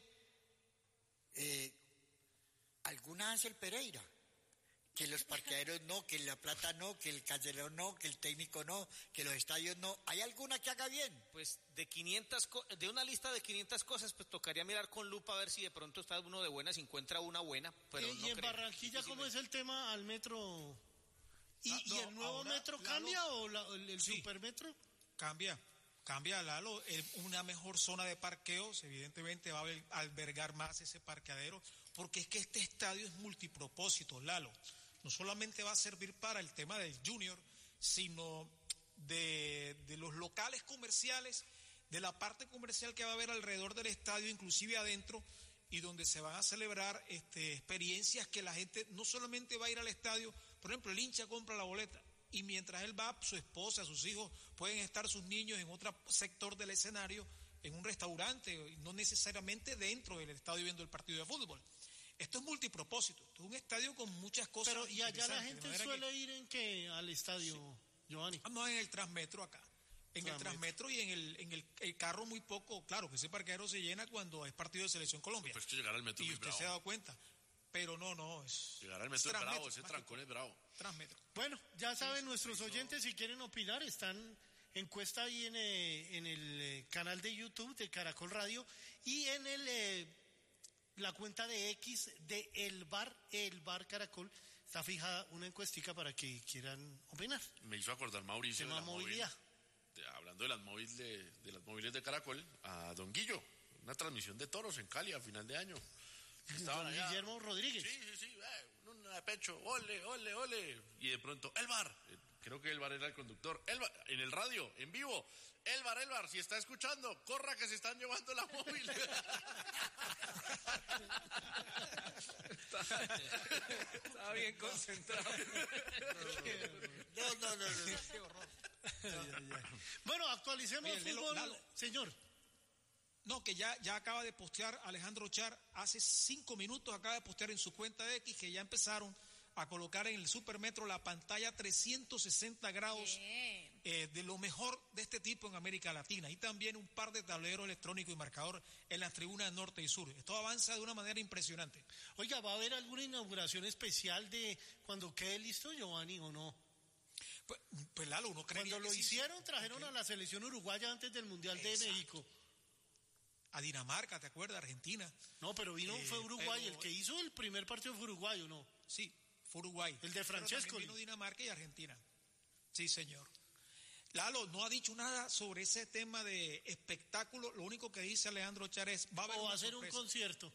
eh, ¿alguna hace el Pereira? Que los parqueaderos no, que la plata no, que el cancelero no, que el técnico no, que los estadios no. ¿Hay alguna que haga bien? Pues de quinientas co- de una lista de quinientas cosas, pues tocaría mirar con lupa a ver si de pronto está uno de buenas y encuentra una buena, pero Eh, no y en creo. Barranquilla, ¿cómo es el tema al metro? ¿Y, Ah, y no, el nuevo ahora, metro Lalo- cambia o la- el, el Sí. supermetro? Cambia, cambia, Lalo. El- una mejor zona de parqueos, evidentemente va a alber- albergar más ese parqueadero, porque es que este estadio es multipropósito, Lalo. No solamente va a servir para el tema del Junior, sino de, de los locales comerciales, de la parte comercial que va a haber alrededor del estadio, inclusive adentro, y donde se van a celebrar este, experiencias que la gente no solamente va a ir al estadio, por ejemplo, el hincha compra la boleta, y mientras él va, su esposa, sus hijos, pueden estar sus niños en otro sector del escenario, en un restaurante, no necesariamente dentro del estadio viendo el partido de fútbol. Esto es multipropósito, esto es un estadio con muchas cosas. Pero y allá la interesantes, de gente manera suele que- ir en qué al estadio, Giovanni. Ah, no, en el Transmetro acá. En el Transmetro. Transmetro y en el, en el, el carro muy poco, claro que ese parqueadero se llena cuando es partido de Selección Colombia. Pues que llegar al metro y es usted bravo. se ha dado cuenta. Pero no, no, es... Llegar al es metro es Transmetro, bravo, ese más que trancón es bravo. todo. Transmetro. Bueno, ya saben nuestros oyentes, si quieren opinar, están encuesta ahí en, eh, en el eh, canal de YouTube de Caracol Radio y en el eh, la cuenta de X de El Bar, El Bar Caracol, está fijada una encuestica para que quieran opinar. Me hizo acordar Mauricio Tema de la móvil, movilidad. de- hablando de las móviles de, de las móviles de Caracol, a Don Guillo, una transmisión de toros en Cali a final de año. Estaban Don allá. Guillermo Rodríguez. Sí, sí, sí, eh, una de pecho, ole, ole, ole. Y de pronto, Elbar, eh, creo que Elbar era el conductor, Elbar, en el radio, en vivo. Elbar, Elbar, si está escuchando, corra que se están llevando la móvil. Estaba bien concentrado. No, no, no, no. Bueno, actualicemos Oye, el Lelo, fútbol, Lalo. señor. No, que ya, ya acaba de postear Alejandro Char, hace cinco minutos acaba de postear en su cuenta de X que ya empezaron a colocar en el Supermetro la pantalla trescientos sesenta grados eh, de lo mejor de este tipo en América Latina, y también un par de tableros electrónicos y marcador en las tribunas norte y sur. Esto avanza de una manera impresionante. Oiga, ¿va a haber alguna inauguración especial de cuando quede listo, Giovanni, o no? Pues, pues Lalo, uno creería Cuando lo que sí, hicieron, sí. trajeron Okay. a la selección uruguaya antes del Mundial de Exacto. México. A Dinamarca, ¿te acuerdas? Argentina. No, pero vino, Eh, fue Uruguay, pero- el que hizo el primer partido fue uruguayo, ¿no? Sí, fue Uruguay. El de Pero Francescoli. también vino Dinamarca y Argentina. Sí, señor. Lalo no ha dicho nada sobre ese tema de espectáculo. Lo único que dice Alejandro Char es, va a haber O va a una hacer un sorpresa. concierto.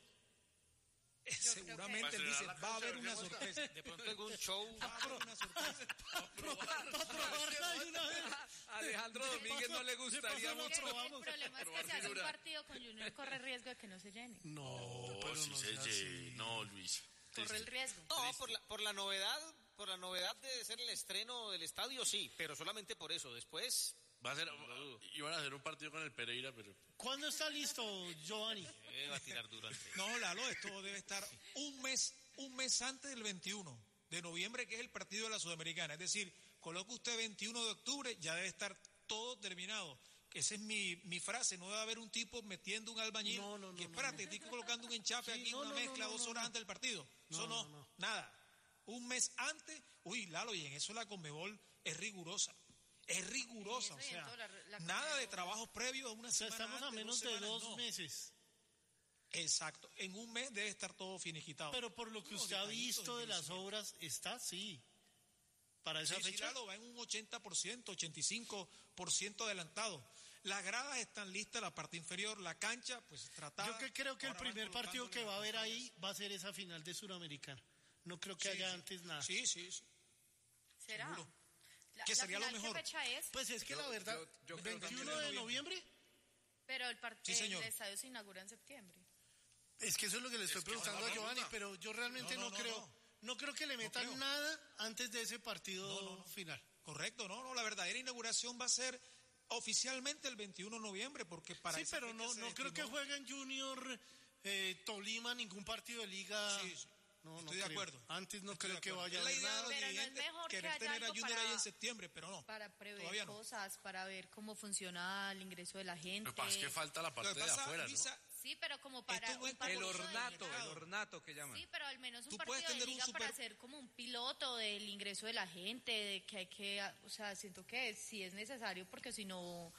Eh, Seguramente él Va a dice, estrenar la va a cancha, haber a ver una qué sorpresa. De pronto algún show. Va a haber una sorpresa. Para probarla de una vez. A Alejandro Domínguez no le gustaría paso lo mucho. probamos. El problema es que si hace un partido con Junior corre riesgo de que no se llene. No, Oh, pero si no se sea lle- así. No, Luis. Corre el riesgo. No, por la, por la novedad, por la novedad de ser el estreno del estadio, sí, pero solamente por eso. Después, Va a ser, iban a hacer un partido con el Pereira, pero ¿Cuándo está listo, Giovanni? eh, va a tirar durante. No, Lalo, esto debe estar un mes, un mes antes del veintiuno de noviembre, que es el partido de la Sudamericana. Es decir, coloca usted veintiuno de octubre, ya debe estar todo terminado. Esa es mi, mi frase, no debe haber un tipo metiendo un albañil No, no, no, que no, espérate, no. estoy colocando un enchafe Sí, aquí, no, una no, mezcla no, no, dos no, horas no. antes del partido. Eso No, no, no, no. nada. Un mes antes, uy, Lalo, y en eso la Conmebol es rigurosa. Es rigurosa, En o eso y en sea, todo la- la nada de Conmebol- trabajos previos a una O sea, semana estamos a antes, menos de semanas, dos no. meses. Exacto, en un mes debe estar todo finiquitado. Pero por lo que Unos usted ha detallitos visto de las envejecimiento. obras, está así. Para esa Sí, sí, fecha. Lalo, va en un ochenta por ciento, ochenta y cinco por ciento adelantado. Las gradas están listas, la parte inferior, la cancha, pues tratada. Yo que creo que el Ahora van primer partido colocándole que va a haber las ahí pantallas. va a ser esa final de Suramericana. No creo que Sí, haya sí. antes nada. Sí, sí, sí. ¿Será? Seguro. La- ¿Qué la sería lo final, mejor? ¿Qué fecha es? Pues es que Yo- la verdad, yo- yo creo veintiuno también de de noviembre, Pero el, part- Sí, señor. el estadio se inaugura en septiembre. es que eso es lo que le estoy que preguntando ahora a Giovanni, pregunta. pero yo realmente No, no, no, no, creo, no. no. creo que le metan creo. nada antes de ese partido No, no, no. final. Correcto, no, no, la verdadera inauguración va a ser oficialmente el veintiuno de noviembre, porque para Sí, esa pero fecha no, se no creo que destinó- jueguen Junior, eh, Tolima, ningún partido de liga. Sí, sí. No, no Estoy de creo. acuerdo. Antes no Estoy creo de que acuerdo. vaya a Es la haber idea de nada. los Pero no es dirigentes mejor que querer haya tener a algo Junior para- ahí en septiembre, pero no. Para prever Todavía no. cosas, para ver cómo funciona el ingreso de la gente. lo que pasa es que falta la Lo parte que de pasa, afuera, ¿no? Luisa, Sí, pero como para Esto no es un como El partido de ornato, liga. el ornato que llaman. Sí, pero al menos un Tú partido puedes de tener un liga para super- hacer como un piloto del ingreso de la gente, de que hay que, o sea, siento que sí es necesario porque si no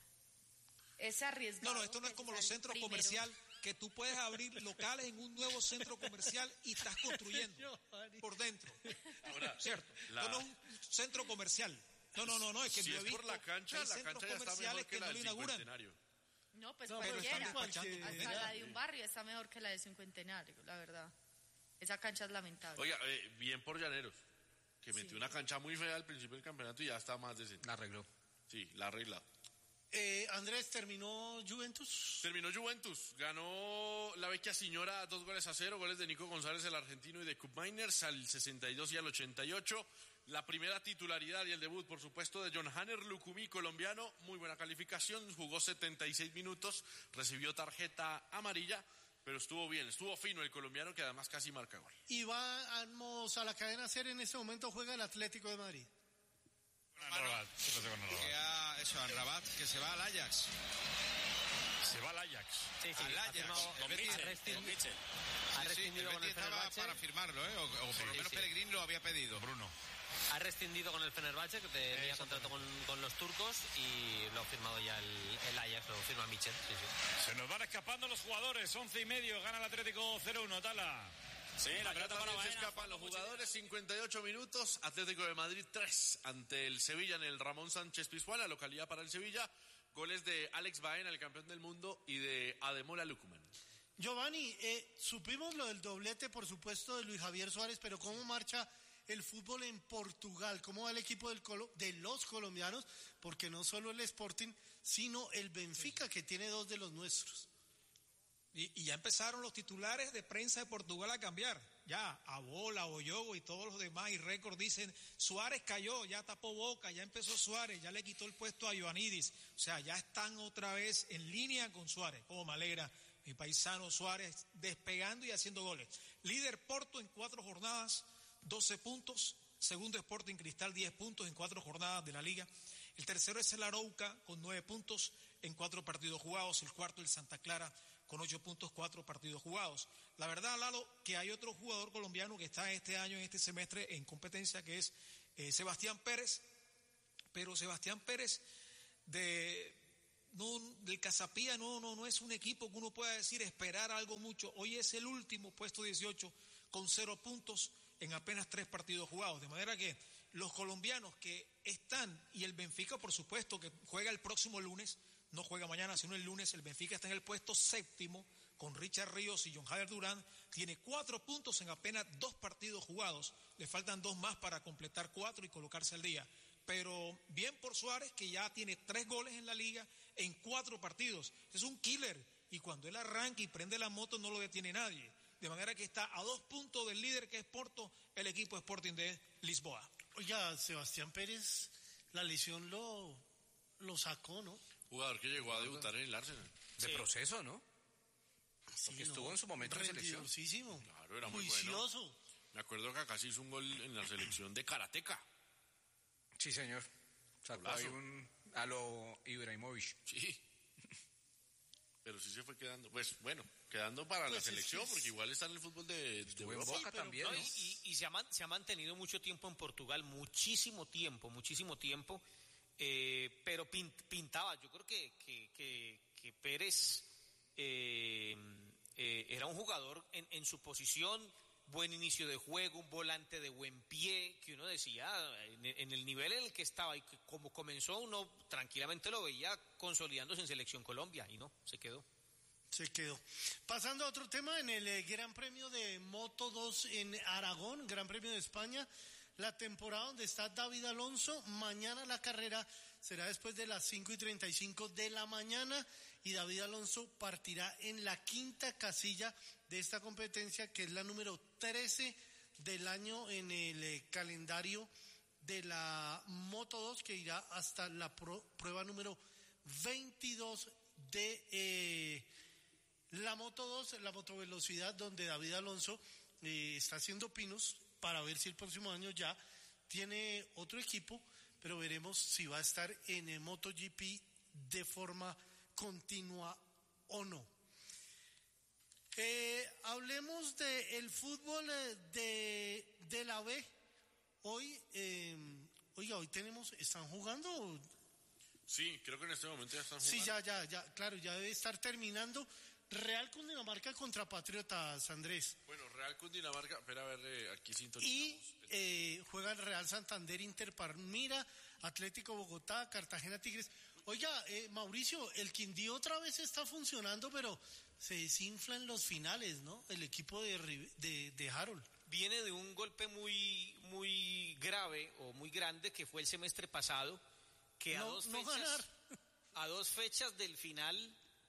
es arriesgado. No, no, esto no es que como se los sale centros primero. comerciales, que tú puedes abrir locales en un nuevo centro comercial y estás construyendo por dentro. Ahora, ¿Cierto? la- Esto no es un centro comercial. No, no, no, no, es que si yo he es visto por la cancha, hay la centros cancha ya está comerciales mejor que que la no del lo inauguran. Cincuentenario. No, pues No, pero cualquiera. están despachando. Hasta Cualquiera. la de un barrio está mejor que la de Cincuentenario, la verdad. Esa cancha es lamentable. Oiga, eh, bien por Llaneros, que metió Sí. una cancha muy fea al principio del campeonato y ya está más decente. La arregló. Sí, la arregla. Eh, Andrés, ¿terminó Juventus? Terminó Juventus, ganó la vecchia señora dos goles a cero, goles de Nico González, el argentino, y de Cup Miners al sesenta y dos y al ochenta y ocho. La primera titularidad y el debut, por supuesto, de John Hanner Lucumí, colombiano, muy buena calificación, jugó setenta y seis minutos, recibió tarjeta amarilla, pero estuvo bien, estuvo fino el colombiano, que además casi marca gol. Y vamos a la cadena SER, en este momento juega el Atlético de Madrid. Rabat. ¿Qué pasa con Que Rabat? ha, eso, al Rabat, que se va al Ajax. Se va al Ajax. Sí, sí, Al ha Ajax. firmado- El ha Betis- rescindido- Con Mitchell. ha Sí, sí, rescindido el con el Betis estaba Fenerbahce. para firmarlo, ¿eh? O, o por Sí, lo menos sí. Pellegrini lo había pedido. Bruno. Ha rescindido con el Fenerbahce, que tenía contrato con, con los turcos, y lo ha firmado ya el, el Ajax, lo firma Michel. Sí, sí. Se nos van escapando los jugadores. Once y medio. Gana el Atlético cero uno. Tala. Sí, la pelota también se escapan los jugadores, cincuenta y ocho minutos, Atlético de Madrid tres ante el Sevilla en el Ramón Sánchez Pizjuán, localidad para el Sevilla, goles de Alex Baena, el campeón del mundo, y de Ademola Lookman. Giovanni, eh, supimos lo del doblete, por supuesto, de Luis Javier Suárez, pero ¿cómo marcha el fútbol en Portugal? ¿Cómo va el equipo del Colo- de los colombianos? Porque no solo el Sporting, sino el Benfica, que tiene dos de los nuestros. Y, y ya empezaron los titulares de prensa de Portugal a cambiar. ya a Bola, a Oyogo y todos los demás, y récord dicen, Suárez cayó, ya tapó boca, ya empezó Suárez, ya le quitó el puesto a Ioannidis, o sea, ya están otra vez en línea con Suárez. Como me alegra mi paisano Suárez despegando y haciendo goles. Líder Porto en cuatro jornadas, doce puntos. Segundo Sporting Cristal, diez puntos en cuatro jornadas de la liga. El tercero es el Arauca con nueve puntos en cuatro partidos jugados. El cuarto el Santa Clara con ocho puntos, cuatro partidos jugados. La verdad, Lalo, que hay otro jugador colombiano que está este año, en este semestre, en competencia, que es eh, Sebastián Pérez. Pero Sebastián Pérez de... No, del Casapía no, no, no es un equipo que uno pueda decir esperar algo mucho. Hoy es el último, puesto dieciocho, con cero puntos en apenas tres partidos jugados. De manera que los colombianos que están, y el Benfica, por supuesto, que juega el próximo lunes, no juega mañana, sino el lunes, el Benfica está en el puesto séptimo, con Richard Ríos y John Jader Durán, tiene cuatro puntos en apenas dos partidos jugados. Le faltan dos más para completar cuatro y colocarse al día. Pero bien por Suárez, que ya tiene tres goles en la liga en cuatro partidos. Es un killer, y cuando él arranca y prende la moto no lo detiene nadie. De manera que está a dos puntos del líder, que es Porto, el equipo Sporting de Lisboa. Oiga, Sebastián Pérez, la lesión lo, lo sacó, ¿no? Jugador que llegó a debutar en el Arsenal. De Sí. proceso, ¿no? Sí, Porque no, estuvo en su momento en selección. rendidosísimo, Claro, era muy juicioso. bueno. Me acuerdo que acá se hizo un gol en la selección de Karateka. Sí, señor. Sacó Golazo. ahí un a lo Ibrahimovic. Sí. Pero sí se fue quedando, pues bueno, quedando para Pues la es selección, que es- porque igual está en el fútbol de, de Estuvo en Europa. Boca pero- también, No, ¿no? y y- y se, ha, man- se ha mantenido mucho tiempo en Portugal, muchísimo tiempo, muchísimo tiempo, eh, pero pin- pintaba. Yo creo que, que, que, que Pérez eh, eh, era un jugador en, en su posición, buen inicio de juego, un volante de buen pie, que uno decía, en, en el nivel en el que estaba y que como comenzó, uno tranquilamente lo veía consolidándose en Selección Colombia, y no, se quedó. Se quedó. Pasando a otro tema, en el eh, Gran Premio de Moto dos en Aragón, Gran Premio de España, la temporada donde está David Alonso. Mañana la carrera será después de las cinco y treinta y cinco de la mañana, y David Alonso partirá en la quinta casilla de esta competencia, que es la número trece del año en el eh, calendario de la Moto dos, que irá hasta la pro- prueba número veintidós de eh, la Moto dos, la motovelocidad, donde David Alonso eh, está haciendo pinos para ver si el próximo año ya tiene otro equipo, pero veremos si va a estar en el MotoGP de forma continua o no. Eh, hablemos del fútbol eh, de, de la B. Hoy, eh, oiga, hoy tenemos, ¿están jugando? Sí, creo que en este momento ya están Sí, jugando. ya, ya, ya, claro, ya debe estar terminando. Real Cundinamarca contra Patriotas, Andrés. Bueno, Real Cundinamarca, espera a ver, eh, aquí Y sintonizamos. eh, juega el Real Santander, Inter Palmira, Atlético Bogotá, Cartagena Tigres. Oiga, eh, Mauricio, el Quindío otra vez está funcionando, pero se desinfla en los finales, ¿no? El equipo de, Rive- de, de Harold. Viene de un golpe muy, muy grave o muy grande que fue el semestre pasado, que a No- dos no fechas, ganar. a dos fechas del final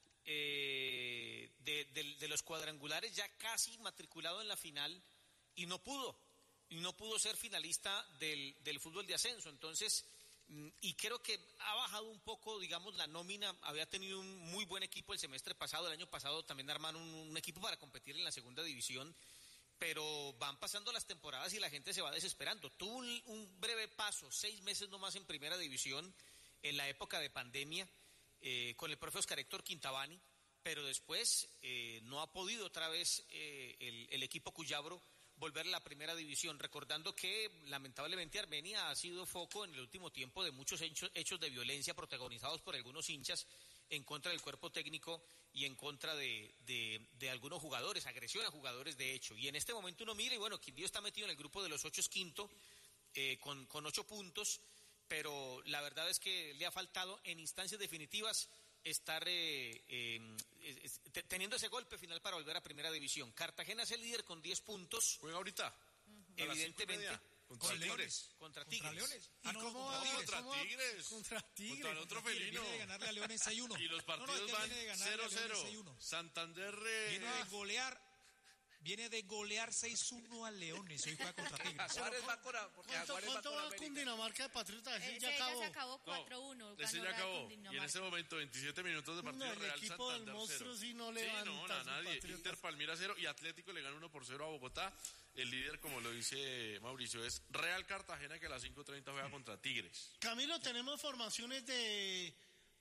eh, de, del- de los cuadrangulares, ya casi matriculado en la final, y no pudo, y no pudo ser finalista del, del fútbol de ascenso. Entonces, mm, y creo que ha bajado un poco, digamos, la nómina. Había tenido un muy buen equipo el semestre pasado, el año pasado también armaron un, un equipo para competir en la segunda división, pero van pasando las temporadas y la gente se va desesperando. Tuvo un, un breve paso, seis meses nomás en primera división, en la época de pandemia, eh, con el profe Oscar Héctor Quintabani, pero después eh, no ha podido otra vez eh, el, el equipo Cuyabro volver a la primera división, recordando que lamentablemente Armenia ha sido foco en el último tiempo de muchos hechos, hechos de violencia protagonizados por algunos hinchas en contra del cuerpo técnico y en contra de, de, de algunos jugadores, agresión a jugadores de hecho. Y en este momento uno mira y bueno, Quindío está metido en el grupo de los ocho, es quinto, eh, con, con ocho puntos, pero la verdad es que le ha faltado en instancias definitivas estar eh, eh, es- es- teniendo ese golpe final para volver a primera división. Cartagena es el líder con diez puntos. ¿Juega ahorita? Evidentemente. A las cinco y media. Contra Con Tigres. Leones. Contra Contra Tigres. Leones. ¿Y Ah, no, cómo contra va? Tigres. Contra ¿Cómo va? Tigres. Contra Tigres. Contra el otro Tigres felino. viene de ganarle a Leones seis uno. Y los No, no, partidos es que van viene de ganarle a cero Leones cero. seis uno. Santander... eh, Viene de golear, viene de golear seis uno al Leones, hoy juega contra Tigres. Jaguares va con, porque ¿Cuánto, Jaguares va cuánto con va América. con Dinamarca de Patriotas? Ese Ese ya ya acabó. se acabó cuatro uno. Ese ya acabó. Y en ese momento, veintisiete minutos de partido, No, el Real equipo del Santander monstruo cero. sí no Sí, levanta no, a sus nadie. Patriotas. Inter Palmira cero y Atlético le gana uno por cero a Bogotá. El líder, como lo dice Mauricio, es Real Cartagena, que a las cinco treinta juega contra Tigres. Camilo, tenemos formaciones de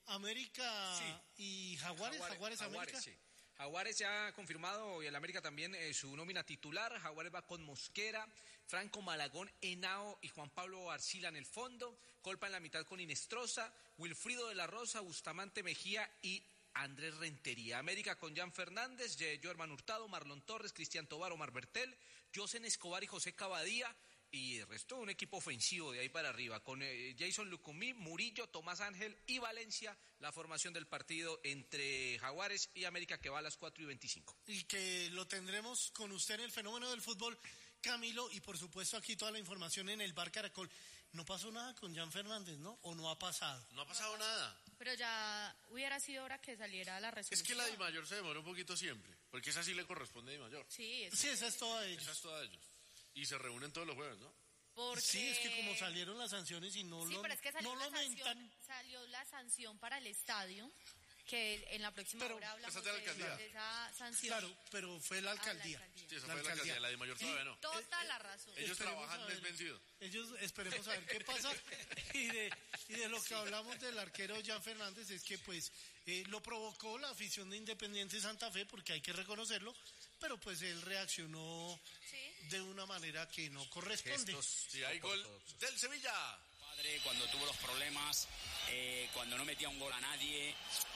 América Sí. y Jaguares, Jaguares, América. sí. Jaguares ya ha confirmado, y el América también, eh, su nómina titular. Jaguares va con Mosquera, Franco Malagón, Henao y Juan Pablo Arcila en el fondo. Colpa en la mitad con Inestrosa, Wilfrido de la Rosa, Bustamante Mejía y Andrés Rentería. América con Jan Fernández, Jorman Hurtado, Marlon Torres, Cristian Tobar, Omar Bertel, Josen Escobar y José Cavadía. Y el resto un equipo ofensivo de ahí para arriba, con eh, Jason Lucumí, Murillo, Tomás Ángel y Valencia, la formación del partido entre Jaguares y América, que va a las cuatro y veinticinco. Y que lo tendremos con usted en el fenómeno del fútbol, Camilo, y por supuesto aquí toda la información en el Bar Caracol. No pasó nada con Jan Fernández, ¿no? ¿O no ha pasado? No ha pasado nada. Pero ya hubiera sido hora que saliera la resolución. Es que la Di Mayor se demora un poquito siempre, porque esa sí le corresponde a Di Mayor. Sí, es Sí, esa es toda de ellos. Esa es toda de ellos. Y se reúnen todos los jueves, ¿no? porque... Sí, es que como salieron las sanciones y no Sí, lo, pero es que salió, no la lo sanción, mentan. salió la sanción para el estadio, que en la próxima Pero hora hablamos esa es de la de, alcaldía. de esa sanción. Claro, pero fue la Ah, la alcaldía. alcaldía. Sí, esa fue la alcaldía, la Di Mayor todavía no. Toda la razón. Ellos Esperemos trabajan a ver. mes vencido. Ellos esperemos a ver qué pasa. Y de, y de lo que hablamos del arquero Jan Fernández es que pues eh, lo provocó la afición de Independiente Santa Fe, porque hay que reconocerlo, pero pues él reaccionó Sí. de una manera que no corresponde. Sí, hay gol del Sevilla. Padre, cuando tuvo los problemas, eh, cuando no metía un gol a nadie, eh,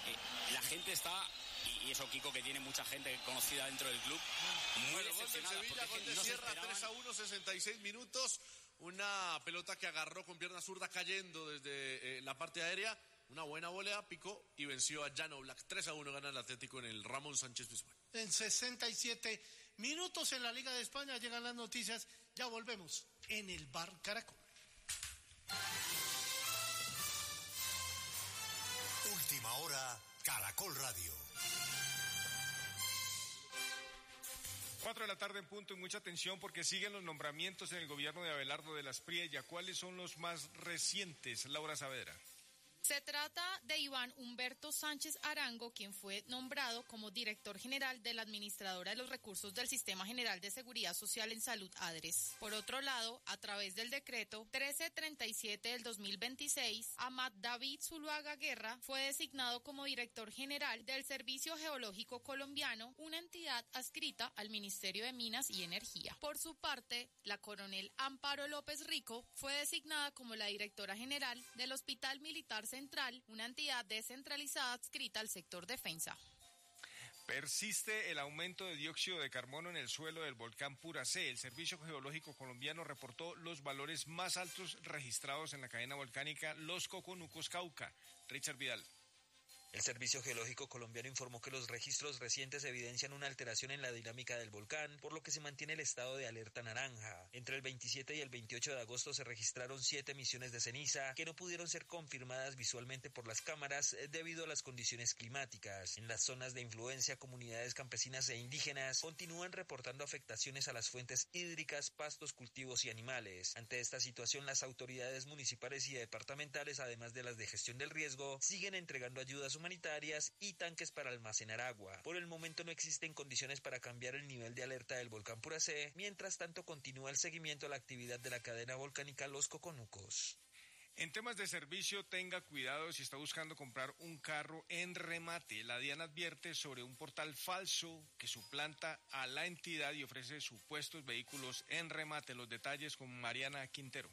la gente está, y, y eso Kiko, que tiene mucha gente conocida dentro del club, muy Bueno, gol del decepcionada, Sevilla, porque es gol que de no se Sierra, esperaban. tres a uno, sesenta y seis minutos. Una pelota que agarró con pierna zurda cayendo desde eh, la parte aérea. Una buena volea, picó y venció a Jan Oblak. tres a uno gana el Atlético en el Ramón Sánchez Pizjuán. En sesenta y siete minutos en la Liga de España llegan las noticias. Ya volvemos en el Bar Caracol. Última hora, Caracol Radio. Cuatro de la tarde en punto y mucha atención porque siguen los nombramientos en el gobierno de Abelardo de las Priella. ¿Cuáles son los más recientes, Laura Saavedra? Se trata de Iván Humberto Sánchez Arango, quien fue nombrado como director general de la Administradora de los Recursos del Sistema General de Seguridad Social en Salud, ADRES. Por otro lado, a través del decreto trece treinta y siete del dos mil veintiséis, Amat David Zuluaga Guerra fue designado como director general del Servicio Geológico Colombiano, una entidad adscrita al Ministerio de Minas y Energía. Por su parte, la coronel Amparo López Rico fue designada como la directora general del Hospital Militar Central, una entidad descentralizada adscrita al sector defensa. Persiste el aumento de dióxido de carbono en el suelo del volcán Puracé. El Servicio Geológico Colombiano reportó los valores más altos registrados en la cadena volcánica Los Coconucos Cauca. Richard Vidal. El Servicio Geológico Colombiano informó que los registros recientes evidencian una alteración en la dinámica del volcán, por lo que se mantiene el estado de alerta naranja. Entre el veintisiete y el veintiocho de agosto se registraron siete emisiones de ceniza que no pudieron ser confirmadas visualmente por las cámaras debido a las condiciones climáticas. En las zonas de influencia, comunidades campesinas e indígenas continúan reportando afectaciones a las fuentes hídricas, pastos, cultivos y animales. Ante esta situación, las autoridades municipales y departamentales, además de las de gestión del riesgo, siguen entregando ayudas humanitarias y tanques para almacenar agua. Por el momento no existen condiciones para cambiar el nivel de alerta del volcán Puracé, mientras tanto continúa el seguimiento a la actividad de la cadena volcánica Los Coconucos. En temas de servicio, tenga cuidado si está buscando comprar un carro en remate. La DIAN advierte sobre un portal falso que suplanta a la entidad y ofrece supuestos vehículos en remate. Los detalles con Mariana Quintero.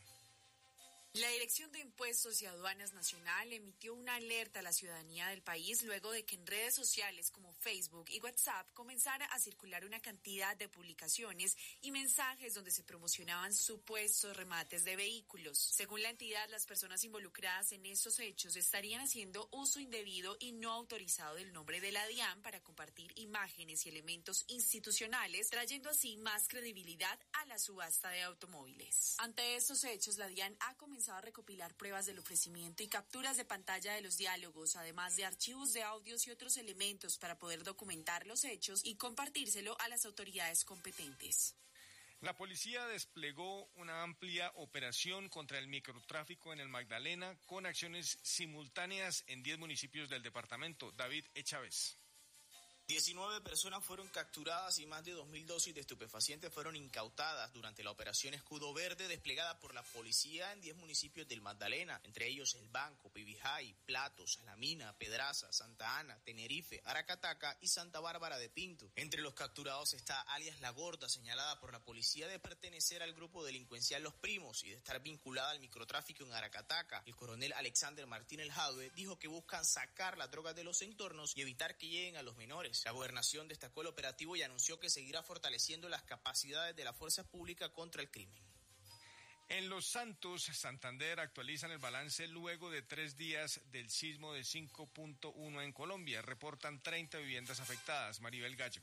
La Dirección de Impuestos y Aduanas Nacional emitió una alerta a la ciudadanía del país luego de que en redes sociales como Facebook y WhatsApp comenzara a circular una cantidad de publicaciones y mensajes donde se promocionaban supuestos remates de vehículos. Según la entidad, las personas involucradas en estos hechos estarían haciendo uso indebido y no autorizado del nombre de la DIAN para compartir imágenes y elementos institucionales, trayendo así más credibilidad a la subasta de automóviles. Ante estos hechos, la DIAN ha comenzado comenzado a recopilar pruebas del ofrecimiento y capturas de pantalla de los diálogos, además de archivos de audios y otros elementos para poder documentar los hechos y compartírselo a las autoridades competentes. La policía desplegó una amplia operación contra el microtráfico en el Magdalena con acciones simultáneas en diez municipios del departamento. David Echávez. diecinueve personas fueron capturadas y más de dos mil dosis de estupefacientes fueron incautadas durante la operación Escudo Verde desplegada por la policía en diez municipios del Magdalena, entre ellos El Banco, Pibijay, Plato, Salamina, Pedraza, Santa Ana, Tenerife, Aracataca y Santa Bárbara de Pinto. Entre los capturados está alias La Gorda, señalada por la policía de pertenecer al grupo delincuencial Los Primos y de estar vinculada al microtráfico en Aracataca. El coronel Alexander Martínez Jadue dijo que buscan sacar las drogas de los entornos y evitar que lleguen a los menores. La gobernación destacó el operativo y anunció que seguirá fortaleciendo las capacidades de la fuerza pública contra el crimen. En Los Santos, Santander, actualizan el balance luego de tres días del sismo de cinco punto uno en Colombia. Reportan treinta viviendas afectadas. Maribel Gallo.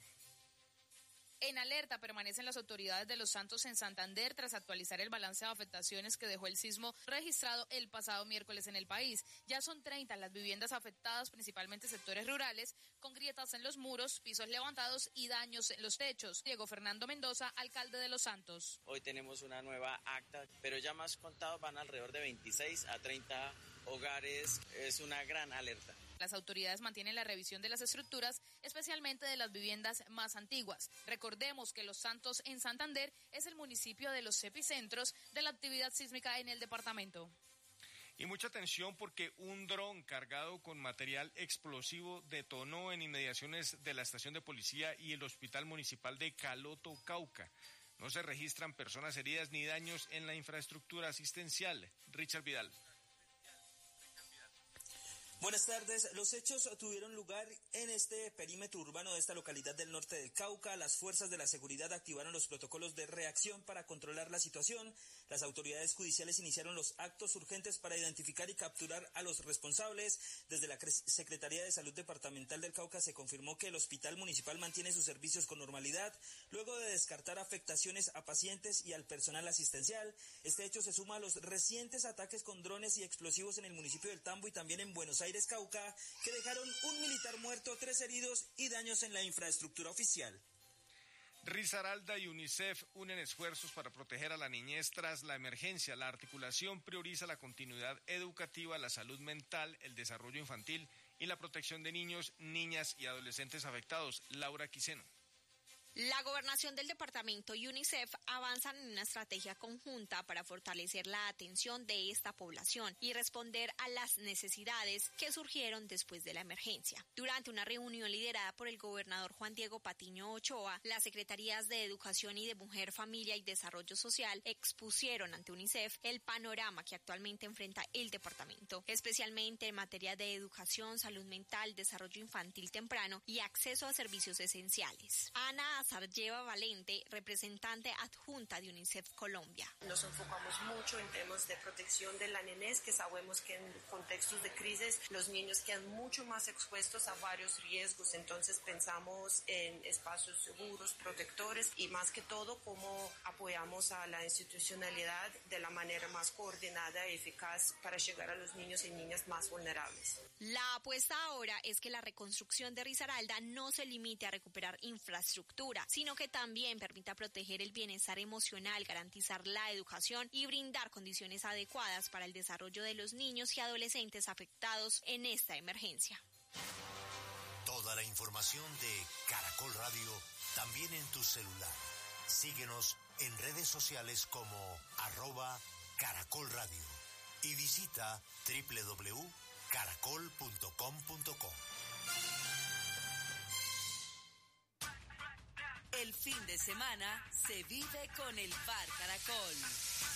En alerta permanecen las autoridades de Los Santos en Santander tras actualizar el balance de afectaciones que dejó el sismo registrado el pasado miércoles en el país. Ya son treinta las viviendas afectadas, principalmente sectores rurales, con grietas en los muros, pisos levantados y daños en los techos. Diego Fernando Mendoza, alcalde de Los Santos. Hoy tenemos una nueva acta, pero ya más contados van alrededor de veintiséis a treinta hogares. Es una gran alerta. Las autoridades mantienen la revisión de las estructuras, especialmente de las viviendas más antiguas. Recordemos que Los Santos en Santander es el municipio de los epicentros de la actividad sísmica en el departamento. Y mucha atención porque un dron cargado con material explosivo detonó en inmediaciones de la estación de policía y el hospital municipal de Caloto, Cauca. No se registran personas heridas ni daños en la infraestructura asistencial. Richard Vidal. Buenas tardes. Los hechos tuvieron lugar en este perímetro urbano de esta localidad del norte del Cauca. Las fuerzas de la seguridad activaron los protocolos de reacción para controlar la situación. Las autoridades judiciales iniciaron los actos urgentes para identificar y capturar a los responsables. Desde la Secretaría de Salud Departamental del Cauca se confirmó que el hospital municipal mantiene sus servicios con normalidad, luego de descartar afectaciones a pacientes y al personal asistencial. Este hecho se suma a los recientes ataques con drones y explosivos en el municipio del Tambo y también en Buenos Aires, Cauca, que dejaron un militar muerto, tres heridos y daños en la infraestructura oficial. Risaralda y UNICEF unen esfuerzos para proteger a la niñez tras la emergencia. La articulación prioriza la continuidad educativa, la salud mental, el desarrollo infantil y la protección de niños, niñas y adolescentes afectados. Laura Quiseno. La Gobernación del Departamento y UNICEF avanzan en una estrategia conjunta para fortalecer la atención de esta población y responder a las necesidades que surgieron después de la emergencia. Durante una reunión liderada por el gobernador Juan Diego Patiño Ochoa, las Secretarías de Educación y de Mujer, Familia y Desarrollo Social expusieron ante UNICEF el panorama que actualmente enfrenta el departamento, especialmente en materia de educación, salud mental, desarrollo infantil temprano y acceso a servicios esenciales. Ana Sarjeva Valente, representante adjunta de UNICEF Colombia. Nos enfocamos mucho en temas de protección de la niñez, que sabemos que en contextos de crisis los niños quedan mucho más expuestos a varios riesgos, entonces pensamos en espacios seguros, protectores y más que todo cómo apoyamos a la institucionalidad de la manera más coordinada y eficaz para llegar a los niños y niñas más vulnerables. La apuesta ahora es que la reconstrucción de Risaralda no se limite a recuperar infraestructura, sino que también permita proteger el bienestar emocional, garantizar la educación y brindar condiciones adecuadas para el desarrollo de los niños y adolescentes afectados en esta emergencia. Toda la información de Caracol Radio también en tu celular. Síguenos en redes sociales como arroba Caracol Radio y visita doble u doble u doble u punto caracol punto com punto co. El fin de semana se vive con el Bar Caracol.